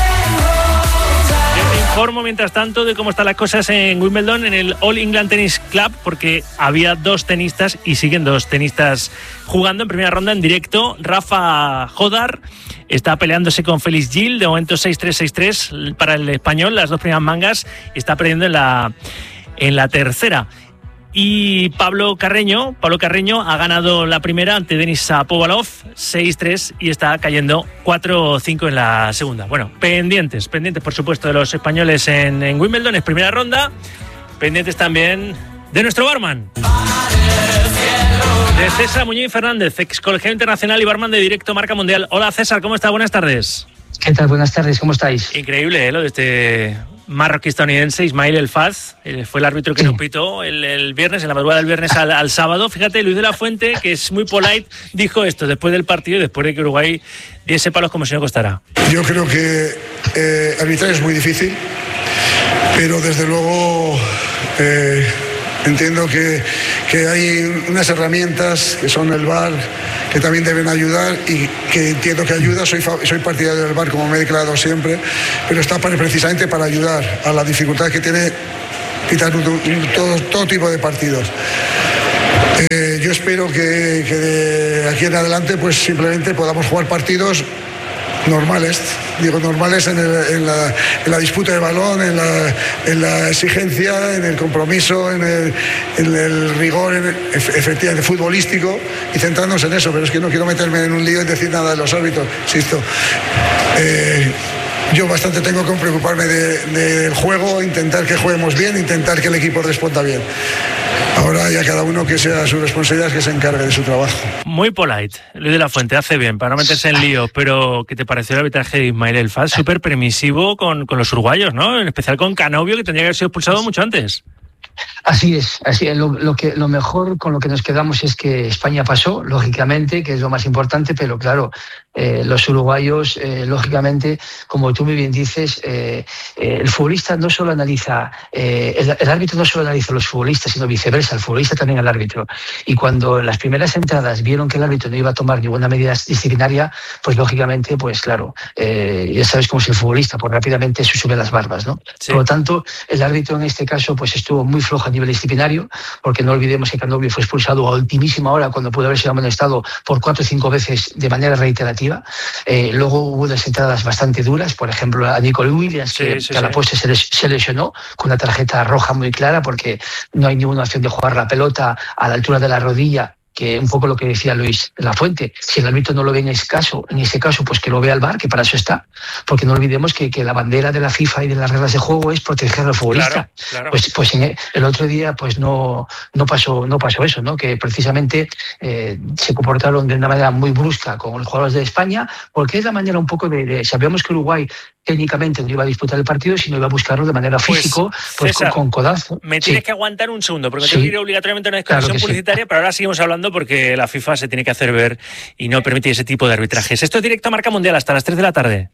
Yo te informo mientras tanto de cómo están las cosas en Wimbledon, en el All England Tennis Club, porque había dos tenistas y siguen dos tenistas jugando en primera ronda en directo. Rafa Jodar está peleándose con Félix Gil, de momento seis tres seis tres para el español, las dos primeras mangas, está perdiendo en la, en la tercera. Y Pablo Carreño, Pablo Carreño ha ganado la primera ante Denis Shapovalov seis tres y está cayendo cuatro cinco en la segunda. Bueno, pendientes, pendientes por supuesto de los españoles en, en Wimbledon, es primera ronda, pendientes también de nuestro barman. De César Muñoz Fernández, ex colegiado internacional y barman de Directo Marca Mundial. Hola César, ¿cómo está? Buenas tardes. ¿Qué tal? Buenas tardes, ¿cómo estáis? Increíble, ¿eh? Lo de este marroquí estadounidense, Ismail El Faz, fue el árbitro que sí. nos pitó el, el viernes, en la madrugada del viernes al, al sábado. Fíjate, Luis de la Fuente, que es muy polite, dijo esto después del partido y después de que Uruguay diese palos como si no costara. Yo creo que eh, arbitrar es muy difícil, pero desde luego eh, entiendo que, que hay unas herramientas que son el V A R, que también deben ayudar y que entiendo que ayuda. Soy, soy partidario del V A R, como me he declarado siempre, pero está para, precisamente para ayudar a la dificultad que tiene quitar todo, todo tipo de partidos. Eh, yo espero que, que de aquí en adelante pues simplemente podamos jugar partidos normales, digo normales en, el, en, la, en la disputa de balón, en la, en la exigencia, en el compromiso, en el, en el rigor en el, efectivamente futbolístico, y centrarnos en eso. Pero es que no quiero meterme en un lío y decir nada de los árbitros, insisto. Eh, yo bastante tengo que preocuparme del de, de juego, intentar que juguemos bien, intentar que el equipo responda bien. Ahora ya cada uno que sea su responsabilidad, que se encargue de su trabajo. Muy polite, Luis de la Fuente, hace bien para no meterse en líos, pero ¿qué te pareció el arbitraje de Ismail El Faz? Súper permisivo con, con los uruguayos, ¿no? En especial con Canovio, que tendría que haber sido expulsado mucho antes. Así es, así es. Lo, lo, que, lo mejor con lo que nos quedamos es que España pasó, lógicamente, que es lo más importante, pero claro, eh, los uruguayos, eh, lógicamente, como tú muy bien dices, eh, eh, el futbolista no solo analiza, eh, el, el árbitro no solo analiza a los futbolistas, sino viceversa, el futbolista también al árbitro. Y cuando en las primeras entradas vieron que el árbitro no iba a tomar ninguna medida disciplinaria, pues lógicamente, pues claro, eh, ya sabes cómo es el futbolista, pues rápidamente se sube las barbas, ¿no? Sí. Por lo tanto, el árbitro en este caso pues estuvo muy flojo a nivel disciplinario, porque no olvidemos que Canovio fue expulsado a ultimísima hora cuando pudo haber sido amonestado por cuatro o cinco veces de manera reiterativa. Eh, luego hubo unas entradas bastante duras, por ejemplo a Nicole Williams, sí, que, sí, que a la postre se, les, se lesionó con una tarjeta roja muy clara, porque no hay ninguna opción de jugar la pelota a la altura de la rodilla, que un poco lo que decía Luis de la Fuente, si el árbitro no lo ve en ese caso, en ese caso pues que lo vea el V A R, que para eso está, porque no olvidemos que, que la bandera de la FIFA y de las reglas de juego es proteger al futbolista. Claro, claro. Pues, pues en el, el otro día pues no, no pasó, no pasó eso, ¿no? Que precisamente eh, se comportaron de una manera muy brusca con los jugadores de España, porque es la manera un poco de, de sabíamos que Uruguay técnicamente no iba a disputar el partido, sino iba a buscarlo de manera físico, pues, pues César, con, con codazo. Me tienes sí. que aguantar un segundo, porque sí. tengo que ir obligatoriamente a una desconexión claro publicitaria, sí. pero ahora seguimos hablando porque la FIFA se tiene que hacer ver y no permite ese tipo de arbitrajes. Esto es Directo a Marca Mundial hasta las tres de la tarde.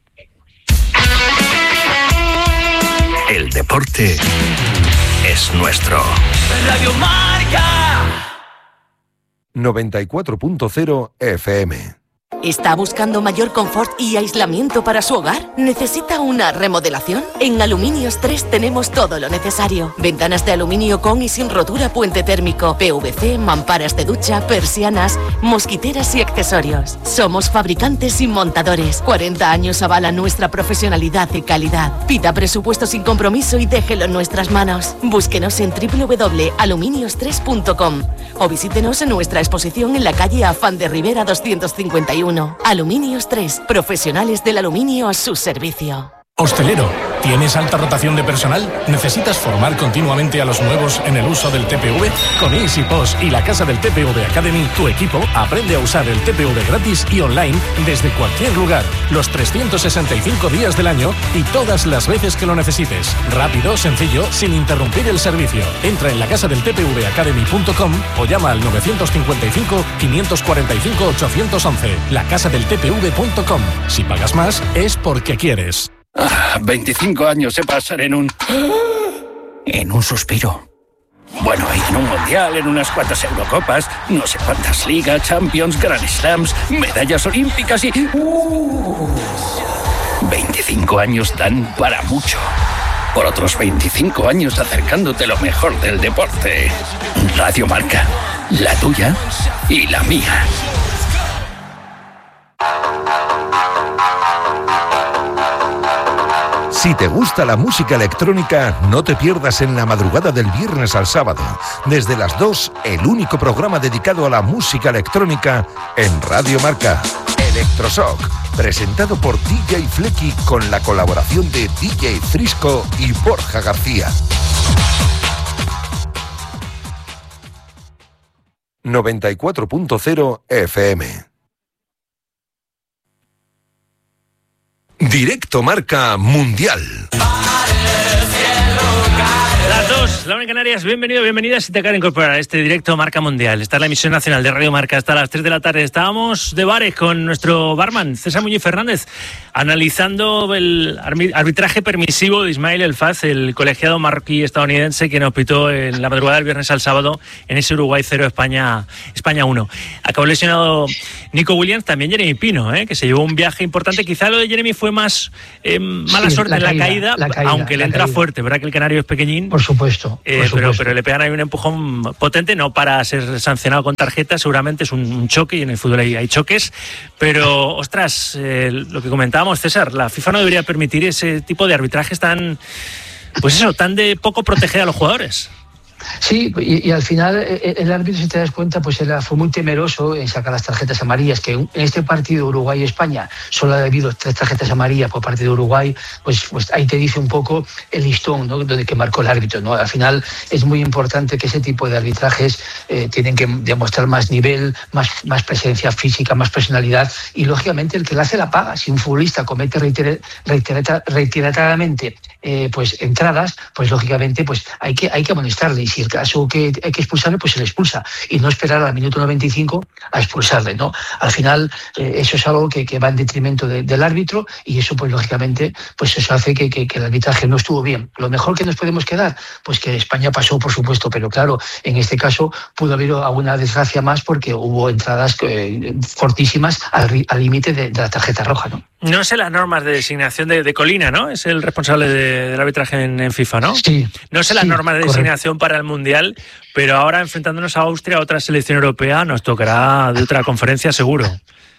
El deporte es nuestro. Radio Marca noventa y cuatro punto cero F M. ¿Está buscando mayor confort y aislamiento para su hogar? ¿Necesita una remodelación? En Aluminios tres tenemos todo lo necesario. Ventanas de aluminio con y sin rotura, puente térmico, P V C, mamparas de ducha, persianas, mosquiteras y accesorios. Somos fabricantes y montadores. cuarenta años avalan nuestra profesionalidad y calidad. Pida presupuesto sin compromiso y déjelo en nuestras manos. Búsquenos en doble u doble u doble u punto aluminios tres punto com o visítenos en nuestra exposición en la calle Afán de Rivera doscientos cincuenta y uno. Aluminios tres, profesionales del aluminio a su servicio. Hostelero, ¿tienes alta rotación de personal? ¿Necesitas formar continuamente a los nuevos en el uso del T P V? Con EasyPost y la casa del T P V Academy, tu equipo aprende a usar el T P V gratis y online desde cualquier lugar, los trescientos sesenta y cinco días del año y todas las veces que lo necesites. Rápido, sencillo, sin interrumpir el servicio. Entra en la casa del T P V academy punto com o llama al novecientos cincuenta y cinco, quinientos cuarenta y cinco, ochocientos once. la casa del T P V punto com. Si pagas más, es porque quieres. Ah, veinticinco años se pasan en un... en un suspiro. Bueno, y en un Mundial, en unas cuantas Eurocopas, no sé cuántas ligas, Champions, Grand Slams, medallas olímpicas y... Uh, veinticinco años dan para mucho. Por otros veinticinco años acercándote lo mejor del deporte. Radio Marca, la tuya y la mía. Si te gusta la música electrónica, no te pierdas en la madrugada del viernes al sábado. Desde las dos, el único programa dedicado a la música electrónica en Radio Marca. Electroshock, presentado por D J Flecky con la colaboración de D J Frisco y Borja García. noventa y cuatro punto cero F M. Directo Marca Mundial. Las dos, la una en Canarias, bienvenido, bienvenida si te acaba de incorporar a este Directo Marca Mundial. Está en la emisión nacional de Radio Marca hasta las tres de la tarde. Estábamos de bares con nuestro barman, César Muñiz Fernández, analizando el arbitraje permisivo de Ismail El Faz, el colegiado marroquí estadounidense que nos pitó en la madrugada del viernes al sábado en ese Uruguay cero, España España uno. Acabó lesionado Nico Williams, también Jeremy Pino, ¿eh? que se llevó un viaje importante. Quizá lo de Jeremy fue más eh, mala sí, suerte la en caída, la, caída, la caída, aunque la le entra caída. fuerte, ¿verdad? Que el canario es pequeñín. Por supuesto. Eh, por pero, supuesto. pero le pegan ahí un empujón potente, no para ser sancionado con tarjeta, seguramente es un, un choque, y en el fútbol hay, hay choques. Pero, ostras, eh, lo que comentábamos, César, la FIFA no debería permitir ese tipo de arbitrajes tan, pues eso, tan de poco proteger a los jugadores. Sí, y, y al final el árbitro, si te das cuenta, pues él fue muy temeroso en sacar las tarjetas amarillas, que en este partido Uruguay-España solo ha habido tres tarjetas amarillas por parte de Uruguay, pues, pues ahí te dice un poco el listón, ¿no?, donde que marcó el árbitro, ¿no? Al final es muy importante que ese tipo de arbitrajes eh, tienen que demostrar más nivel, más, más presencia física, más personalidad, y lógicamente el que la hace la paga. Si un futbolista comete reiter, reiterata, reiteradamente eh, pues entradas, pues lógicamente pues hay que, hay que amonestarle. Y si el caso que hay que expulsarle, pues se le expulsa, y no esperar al minuto noventa y cinco a expulsarle, ¿no? Al final eh, eso es algo que, que va en detrimento de, del árbitro, y eso pues lógicamente pues eso hace que, que, que el arbitraje no estuvo bien. Lo mejor que nos podemos quedar, pues que España pasó, por supuesto, pero claro, en este caso pudo haber alguna desgracia más, porque hubo entradas eh, fortísimas al límite de, de la tarjeta roja, ¿no? No sé las normas de designación de, de Colina, ¿no? Es el responsable de, del arbitraje en, en FIFA, ¿no? Sí. No sé las sí, normas de correcto. designación para el Mundial, pero ahora enfrentándonos a Austria, otra selección europea, nos tocará de otra conferencia seguro.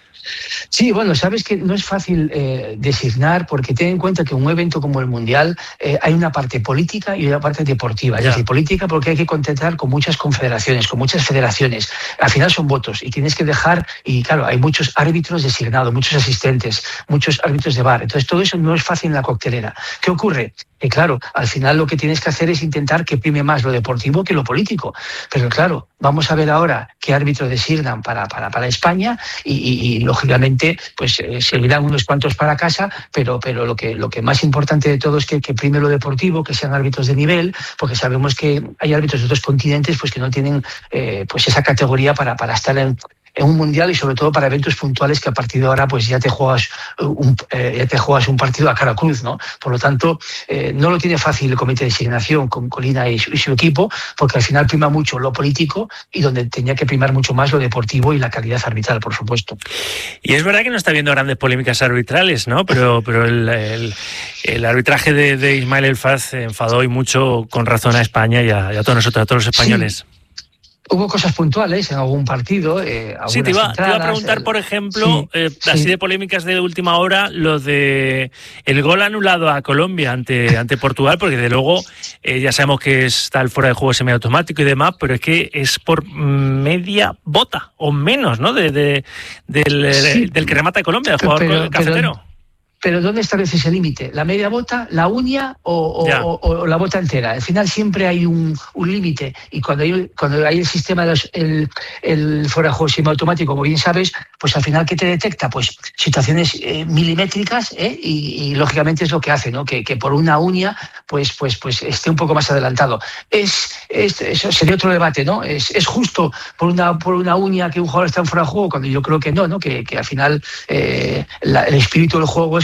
Sí, bueno, sabes que no es fácil eh, designar, porque ten en cuenta que en un evento como el Mundial eh, hay una parte política y una parte deportiva. Es ya. decir, política porque hay que contentar con muchas confederaciones, con muchas federaciones. Al final son votos y tienes que dejar, y claro, hay muchos árbitros designados, muchos asistentes, muchos árbitros de V A R. Entonces todo eso no es fácil en la coctelera. ¿Qué ocurre? Que claro, al final lo que tienes que hacer es intentar que prime más lo deportivo que lo político. Pero claro, vamos a ver ahora qué árbitro designan para, para, para España, y, y, y lógicamente pues eh, se irán unos cuantos para casa, pero, pero lo que lo que más importante de todo es que, que prime lo deportivo, que sean árbitros de nivel, porque sabemos que hay árbitros de otros continentes pues que no tienen eh, pues esa categoría para, para estar en en un mundial, y sobre todo para eventos puntuales que a partir de ahora pues ya te juegas un, eh, ya te juegas un partido a cara cruz, ¿no? Por lo tanto, eh, no lo tiene fácil el comité de designación con Colina y su, y su equipo, porque al final prima mucho lo político, y donde tenía que primar mucho más lo deportivo y la calidad arbitral, por supuesto. Y es verdad que no está habiendo grandes polémicas arbitrales, ¿no? Pero, pero el, el, el arbitraje de, de Ismail El Faz enfadó y mucho, con razón, a España y a, y a todos nosotros, a todos los españoles. Sí. Hubo cosas puntuales en algún partido. Eh, sí, te iba, entradas, te iba a preguntar, por ejemplo, sí, eh, sí. así de polémicas de última hora, lo de el gol anulado a Colombia ante, ante Portugal, porque de luego eh, ya sabemos que está el fuera de juego semiautomático y demás, pero es que es por media bota o menos, ¿no? De, de, del, sí. del que remata a Colombia, el jugador pero, cafetero. Pero... Pero ¿dónde establece ese límite? ¿La media bota, la uña o, o, o, o la bota entera? Al final siempre hay un, un límite, y cuando hay, cuando hay el sistema, de los, el, el fuera de juego semiautomático, como bien sabes, pues al final, ¿qué te detecta? Pues situaciones eh, milimétricas, ¿eh? y, y lógicamente es lo que hace, ¿no? Que, que por una uña pues, pues, pues esté un poco más adelantado. Es, es, eso sería otro debate, ¿no? ¿Es, es justo por una, por una uña que un jugador está en fuera de juego? Cuando yo creo que no, ¿no? Que, que al final eh, la, el espíritu del juego es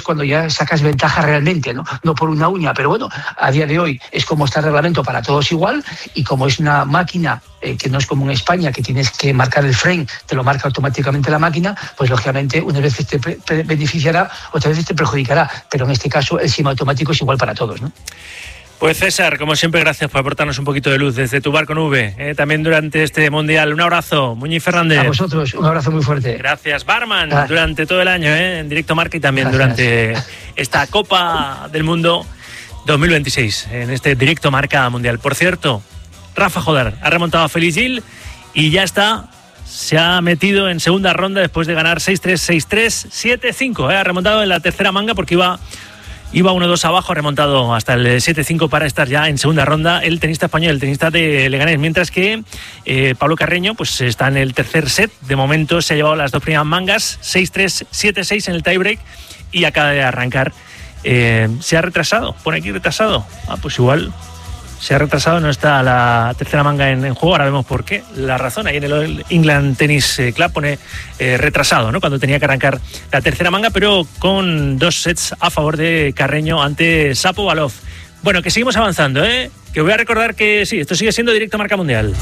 cuando ya sacas ventaja realmente, ¿no? No por una uña, pero bueno, a día de hoy es como está el reglamento para todos igual, y como es una máquina eh, que no es como en España, que tienes que marcar el frame, te lo marca automáticamente la máquina, pues lógicamente unas veces te pre- pre- beneficiará, otras veces te perjudicará, pero en este caso el semiautomático es igual para todos, ¿no? Pues César, como siempre, gracias por aportarnos un poquito de luz desde tu bar con V, eh, también durante este Mundial. Un abrazo, Muñiz Fernández. A vosotros, un abrazo muy fuerte. Gracias, Barman, Ah. durante todo el año, eh, en Directo Marca, y también Gracias. durante esta Copa del Mundo dos mil veintiséis, en este Directo Marca Mundial. Por cierto, Rafa Jodar ha remontado a Félix Gil y ya está, se ha metido en segunda ronda después de ganar seis tres, seis tres, siete cinco. Eh, ha remontado en la tercera manga porque iba... Iba uno dos abajo, ha remontado hasta el siete cinco para estar ya en segunda ronda el tenista español, el tenista de Leganés, mientras que eh, Pablo Carreño pues está en el tercer set. De momento se ha llevado las dos primeras mangas, seis tres, siete seis en el tiebreak, y acaba de arrancar. Eh, se ha retrasado, pone aquí retrasado. Ah, pues igual se ha retrasado, no está la tercera manga en, en juego, ahora vemos por qué. La razón, ahí en el England Tennis Club pone eh, retrasado, ¿no? Cuando tenía que arrancar la tercera manga, pero con dos sets a favor de Carreño ante Shapovalov. Bueno, que seguimos avanzando, ¿eh? Que voy a recordar que sí, esto sigue siendo Directo Marca Mundial.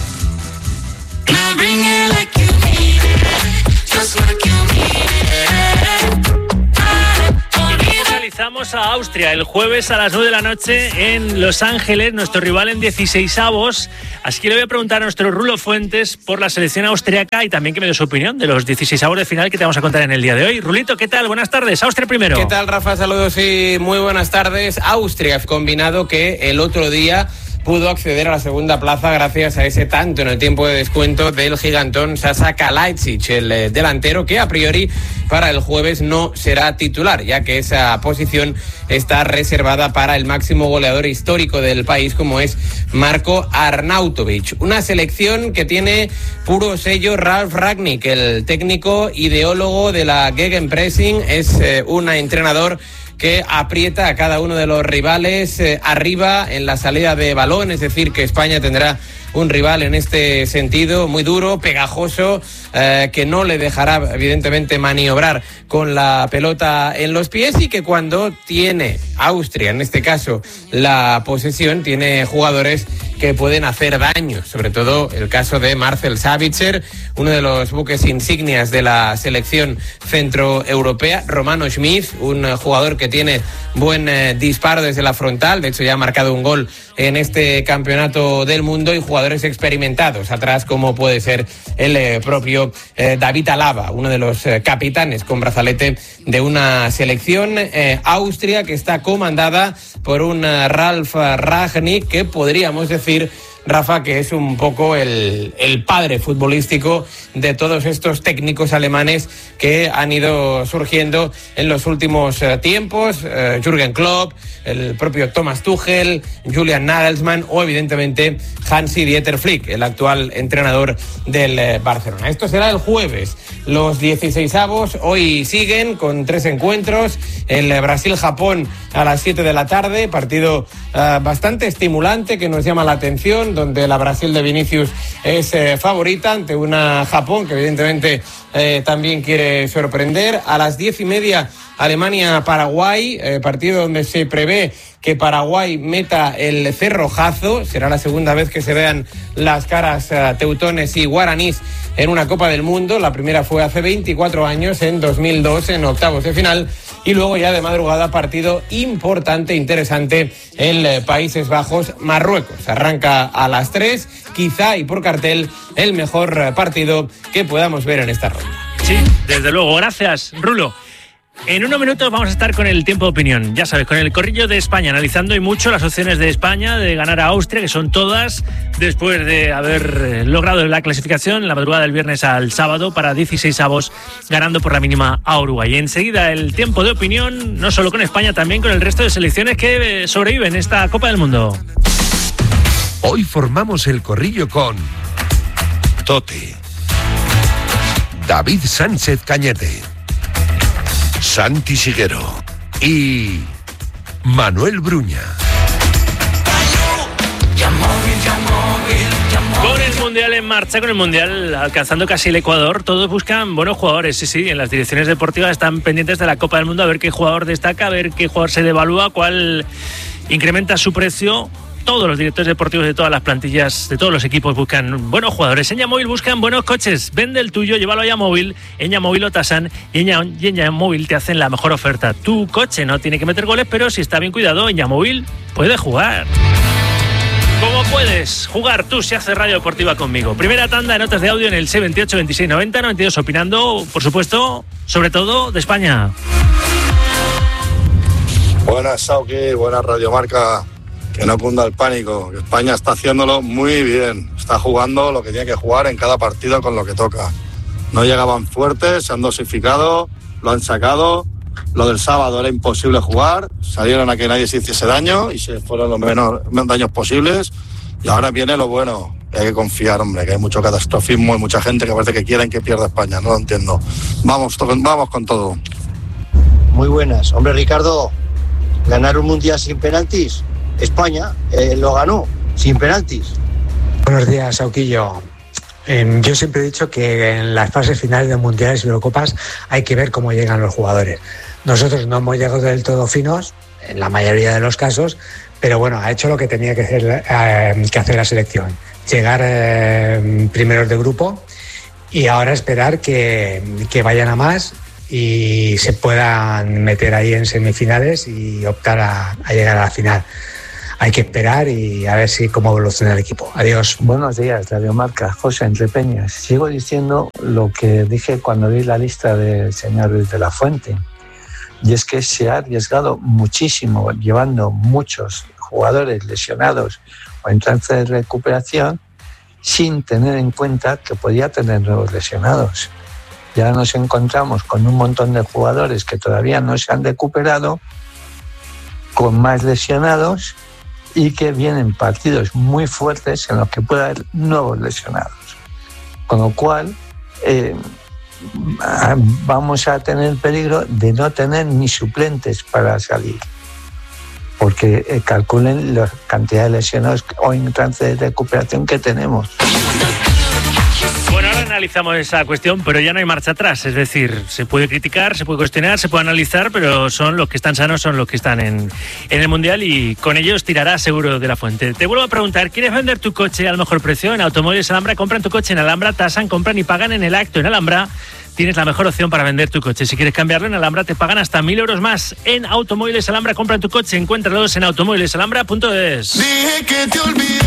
Realizamos a Austria el jueves a las nueve de la noche en Los Ángeles, nuestro rival en dieciseisavos. Así que le voy a preguntar a nuestro Rulo Fuentes por la selección austriaca y también que me dé su opinión de los dieciseisavos de final que te vamos a contar en el día de hoy. Rulito, ¿qué tal? Buenas tardes. Austria primero. ¿Qué tal, Rafa? Saludos y muy buenas tardes. Austria, combinado que el otro día pudo acceder a la segunda plaza gracias a ese tanto en el tiempo de descuento del gigantón Sasa Kalajdzic, el eh, delantero que a priori para el jueves no será titular, ya que esa posición está reservada para el máximo goleador histórico del país, como es Marko Arnautovic. Una selección que tiene puro sello Ralf Rangnick, el técnico ideólogo de la Gegenpressing, es eh, un entrenador que aprieta a cada uno de los rivales eh, arriba en la salida de balón, es decir, que España tendrá un rival en este sentido muy duro, pegajoso, eh, que no le dejará evidentemente maniobrar con la pelota en los pies, y que cuando tiene Austria, en este caso, la posesión, tiene jugadores que pueden hacer daño, sobre todo el caso de Marcel Sabitzer, uno de los buques insignias de la selección centroeuropea, Romano Schmid, un jugador que tiene buen eh, disparo desde la frontal, de hecho ya ha marcado un gol en este campeonato del mundo, y jugadores experimentados atrás como puede ser el eh, propio eh, David Alaba, uno de los eh, capitanes con brazalete de una selección eh, Austria que está comandada por un uh, Ralf Rangnick, que podríamos decir, Rafa, que es un poco el, el padre futbolístico de todos estos técnicos alemanes que han ido surgiendo en los últimos uh, tiempos, uh, Jürgen Klopp, el propio Thomas Tuchel, Julian Nagelsmann o evidentemente Hansi-Dieter Flick, el actual entrenador del uh, Barcelona. Esto será el jueves. Los dieciseisavos hoy siguen con tres encuentros, el uh, Brasil-Japón a las siete de la tarde, partido uh, bastante estimulante que nos llama la atención, donde la Brasil de Vinicius es eh, favorita ante una Japón que evidentemente eh, también quiere sorprender. A las diez y media Alemania-Paraguay, eh, partido donde se prevé que Paraguay meta el cerrojazo. Será la segunda vez que se vean las caras uh, teutones y guaraníes en una Copa del Mundo. La primera fue hace veinticuatro años, en dos mil dos, en octavos de final. Y luego ya de madrugada, partido importante, interesante, en eh, Países Bajos, Marruecos. Arranca a las tres, quizá y por cartel el mejor eh, partido que podamos ver en esta ronda. Sí, desde luego. Gracias, Rulo. En unos minutos vamos a estar con el tiempo de opinión, ya sabes, con el corrillo de España, analizando y mucho las opciones de España de ganar a Austria, que son todas, después de haber logrado la clasificación en la madrugada del viernes al sábado para dieciseisavos, ganando por la mínima a Uruguay. Y enseguida el tiempo de opinión, no solo con España, también con el resto de selecciones que sobreviven en esta Copa del Mundo. Hoy formamos el corrillo con Tote, David Sánchez Cañete, Santi Siguero y Manuel Bruña. Ya móvil, ya móvil, ya móvil. Con el Mundial en marcha, con el Mundial alcanzando casi el Ecuador, todos buscan buenos jugadores, sí, sí, en las direcciones deportivas están pendientes de la Copa del Mundo a ver qué jugador destaca, a ver qué jugador se devalúa, cuál incrementa su precio. Todos los directores deportivos de todas las plantillas, de todos los equipos buscan buenos jugadores. En Yamóvil buscan buenos coches. Vende el tuyo, llévalo a Yamóvil. En Yamóvil o Tasan y en Yamóvil te hacen la mejor oferta. Tu coche no tiene que meter goles, pero si está bien cuidado, en Yamóvil puede jugar. ¿Cómo puedes jugar tú si haces radio deportiva conmigo? Primera tanda de notas de audio en el seis veintiocho, veintiséis noventa, noventa y dos, opinando, por supuesto, sobre todo de España. Buenas, Sauki, buenas Radio Marca. Que no cunda el pánico, que España está haciéndolo muy bien. Está jugando lo que tiene que jugar en cada partido con lo que toca. No llegaban fuertes, se han dosificado, lo han sacado. Lo del sábado era imposible jugar, salieron a que nadie se hiciese daño y se fueron los menos, menos daños posibles. Y ahora viene lo bueno, que hay que confiar, hombre, que hay mucho catastrofismo y mucha gente que parece que quieren que pierda España, no lo entiendo. Vamos, to- vamos con todo. Muy buenas. Hombre, Ricardo, ganar un mundial sin penaltis, España eh, lo ganó sin penaltis. Buenos días, Sauquillo. Eh, yo siempre he dicho que en las fases finales de mundiales y Eurocopas hay que ver cómo llegan los jugadores. Nosotros no hemos llegado del todo finos, en la mayoría de los casos, pero bueno, ha hecho lo que tenía que hacer, eh, que hacer la selección. Llegar eh, primeros de grupo y ahora esperar que, que vayan a más y se puedan meter ahí en semifinales y optar a, a llegar a la final. Hay que esperar y a ver si cómo evoluciona el equipo. Adiós. Buenos días, Radio Marca. José Entre Peñas. Sigo diciendo lo que dije cuando vi la lista del señor Luis de la Fuente. Y es que se ha arriesgado muchísimo llevando muchos jugadores lesionados o en trance de recuperación sin tener en cuenta que podía tener nuevos lesionados. Ya nos encontramos con un montón de jugadores que todavía no se han recuperado, con más lesionados, y que vienen partidos muy fuertes en los que puede haber nuevos lesionados. Con lo cual, eh, vamos a tener peligro de no tener ni suplentes para salir. Porque eh, calculen la cantidad de lesionados o en trance de recuperación que tenemos. Bueno, ahora analizamos esa cuestión, pero ya no hay marcha atrás. Es decir, se puede criticar, se puede cuestionar, se puede analizar, pero son los que están sanos, son los que están en, en el Mundial y con ellos tirará seguro de la Fuente. Te vuelvo a preguntar, ¿quieres vender tu coche al mejor precio? En Automóviles Alhambra, compran tu coche en Alhambra, tasan, compran y pagan en el acto. En Alhambra tienes la mejor opción para vender tu coche. Si quieres cambiarlo en Alhambra, te pagan hasta mil euros más. En Automóviles Alhambra, compran tu coche. Encuéntralos en automóviles alhambra punto es. Dije que te olvidé.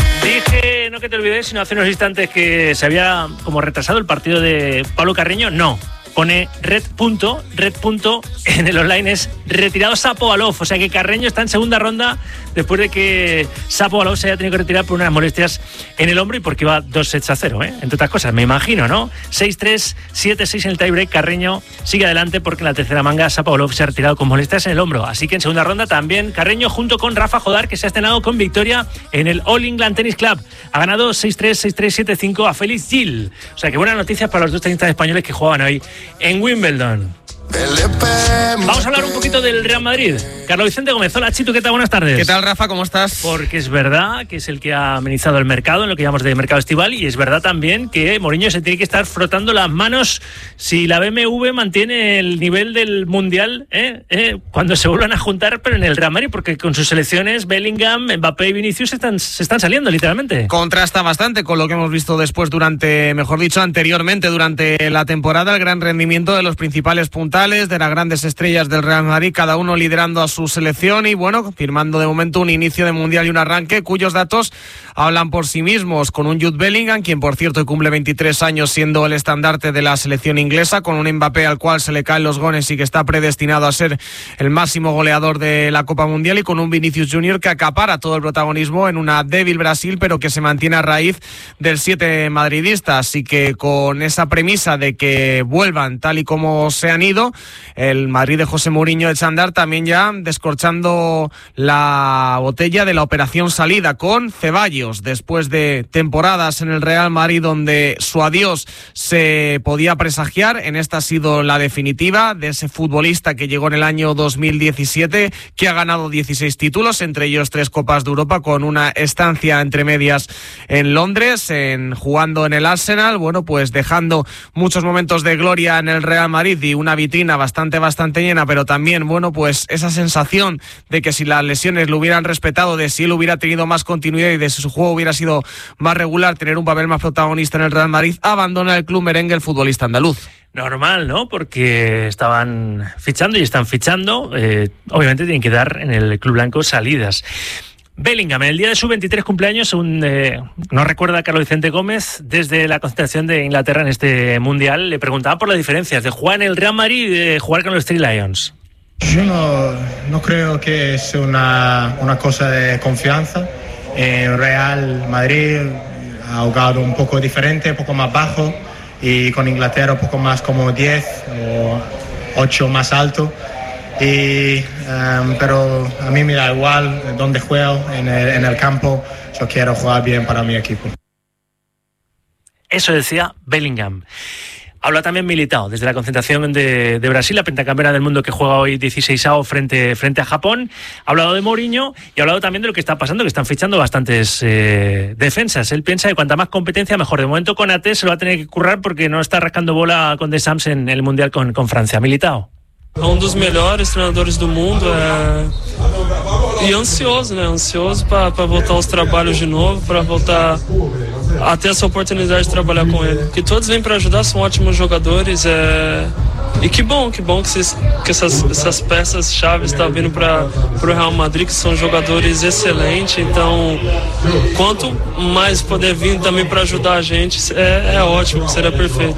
Dije, no que te olvides, sino hace unos instantes que se había como retrasado el partido de Pablo Carreño. No, pone red punto, red punto, en el online es retirado Shapovalov. O sea que Carreño está en segunda ronda después de que Shapovalov se haya tenido que retirar por unas molestias en el hombro y porque iba dos sets a cero, ¿eh? Entre otras cosas, me imagino, ¿no? seis tres, siete seis en el tiebreak. Carreño sigue adelante porque en la tercera manga Shapovalov se ha retirado con molestias en el hombro. Así que en segunda ronda también Carreño junto con Rafa Jodar, que se ha estrenado con victoria en el All England Tennis Club. Ha ganado seis tres, seis tres, siete cinco a Félix Gil. O sea que buenas noticias para los dos tenistas españoles que jugaban hoy en Wimbledon. Vamos a hablar un poquito del Real Madrid. Carlos Vicente Gómez, hola Chito, ¿qué tal? Buenas tardes. ¿Qué tal, Rafa? ¿Cómo estás? Porque es verdad que es el que ha amenizado el mercado, en lo que llamamos de mercado estival, y es verdad también que Mourinho se tiene que estar frotando las manos si la B M W mantiene el nivel del Mundial, ¿eh? ¿Eh? cuando se vuelvan a juntar, pero en el Real Madrid, porque con sus selecciones Bellingham, Mbappé y Vinicius están, se están saliendo literalmente. Contrasta bastante con lo que hemos visto después durante, mejor dicho, anteriormente durante la temporada, el gran rendimiento de los principales puntales, de las grandes estrellas del Real Madrid, cada uno liderando a su selección y bueno, firmando de momento un inicio de Mundial y un arranque cuyos datos hablan por sí mismos, con un Jude Bellingham, quien por cierto cumple veintitrés años siendo el estandarte de la selección inglesa, con un Mbappé al cual se le caen los goles y que está predestinado a ser el máximo goleador de la Copa Mundial, y con un Vinicius Junior que acapara todo el protagonismo en una débil Brasil, pero que se mantiene a raíz del siete madridista. Así que con esa premisa de que vuelvan tal y como se han ido, bueno, el Madrid de José Mourinho echa a andar también ya descorchando la botella de la operación salida con Ceballos, después de temporadas en el Real Madrid donde su adiós se podía presagiar. En esta ha sido la definitiva de ese futbolista que llegó en el año dos mil diecisiete, que ha ganado dieciséis títulos, entre ellos tres Copas de Europa, con una estancia entre medias en Londres, en jugando en el Arsenal, bueno, pues dejando muchos momentos de gloria en el Real Madrid y una vitrina bastante, bastante llena, pero también, bueno, pues esa sensación de que si las lesiones lo hubieran respetado, de si él hubiera tenido más continuidad y de si su juego hubiera sido más regular, tener un papel más protagonista en el Real Madrid, abandona el club merengue el futbolista andaluz. Normal, ¿no? Porque estaban fichando y están fichando. Eh, obviamente tienen que dar en el club blanco salidas. Bellingham, en el día de su veintitrés cumpleaños, según eh, nos recuerda Carlos Vicente Gómez, desde la concentración de Inglaterra en este Mundial, le preguntaba por las diferencias de jugar en el Real Madrid y de jugar con los Three Lions. Yo no, no creo que es una, una cosa de confianza. En Real Madrid ha jugado un poco diferente, un poco más bajo, y con Inglaterra un poco más como diez o ocho más alto. Y, um, pero a mí me da igual dónde juego en el, en el campo, yo quiero jugar bien para mi equipo. Eso decía Bellingham. Habla también Militao, desde la concentración de, de Brasil, la pentacampeona del mundo que juega hoy dieciseisavo frente, frente a Japón. Ha hablado de Mourinho y ha hablado también de lo que está pasando, que están fichando bastantes eh, defensas. Él piensa que cuanta más competencia, mejor. De momento con A T se lo va a tener que currar porque no está rascando bola con De Sams en el Mundial con, con Francia. Militao. É um dos melhores treinadores do mundo, é... e ansioso, né? Ansioso para voltar aos trabalhos de novo, para voltar a ter essa oportunidade de trabalhar com ele. Que todos vêm para ajudar, são ótimos jogadores, é... e que bom, que bom que, esses, que essas, essas peças chaves estão vindo para o Real Madrid, que são jogadores excelentes. Então, quanto mais poder vir também para ajudar a gente, é, é ótimo, será perfeito.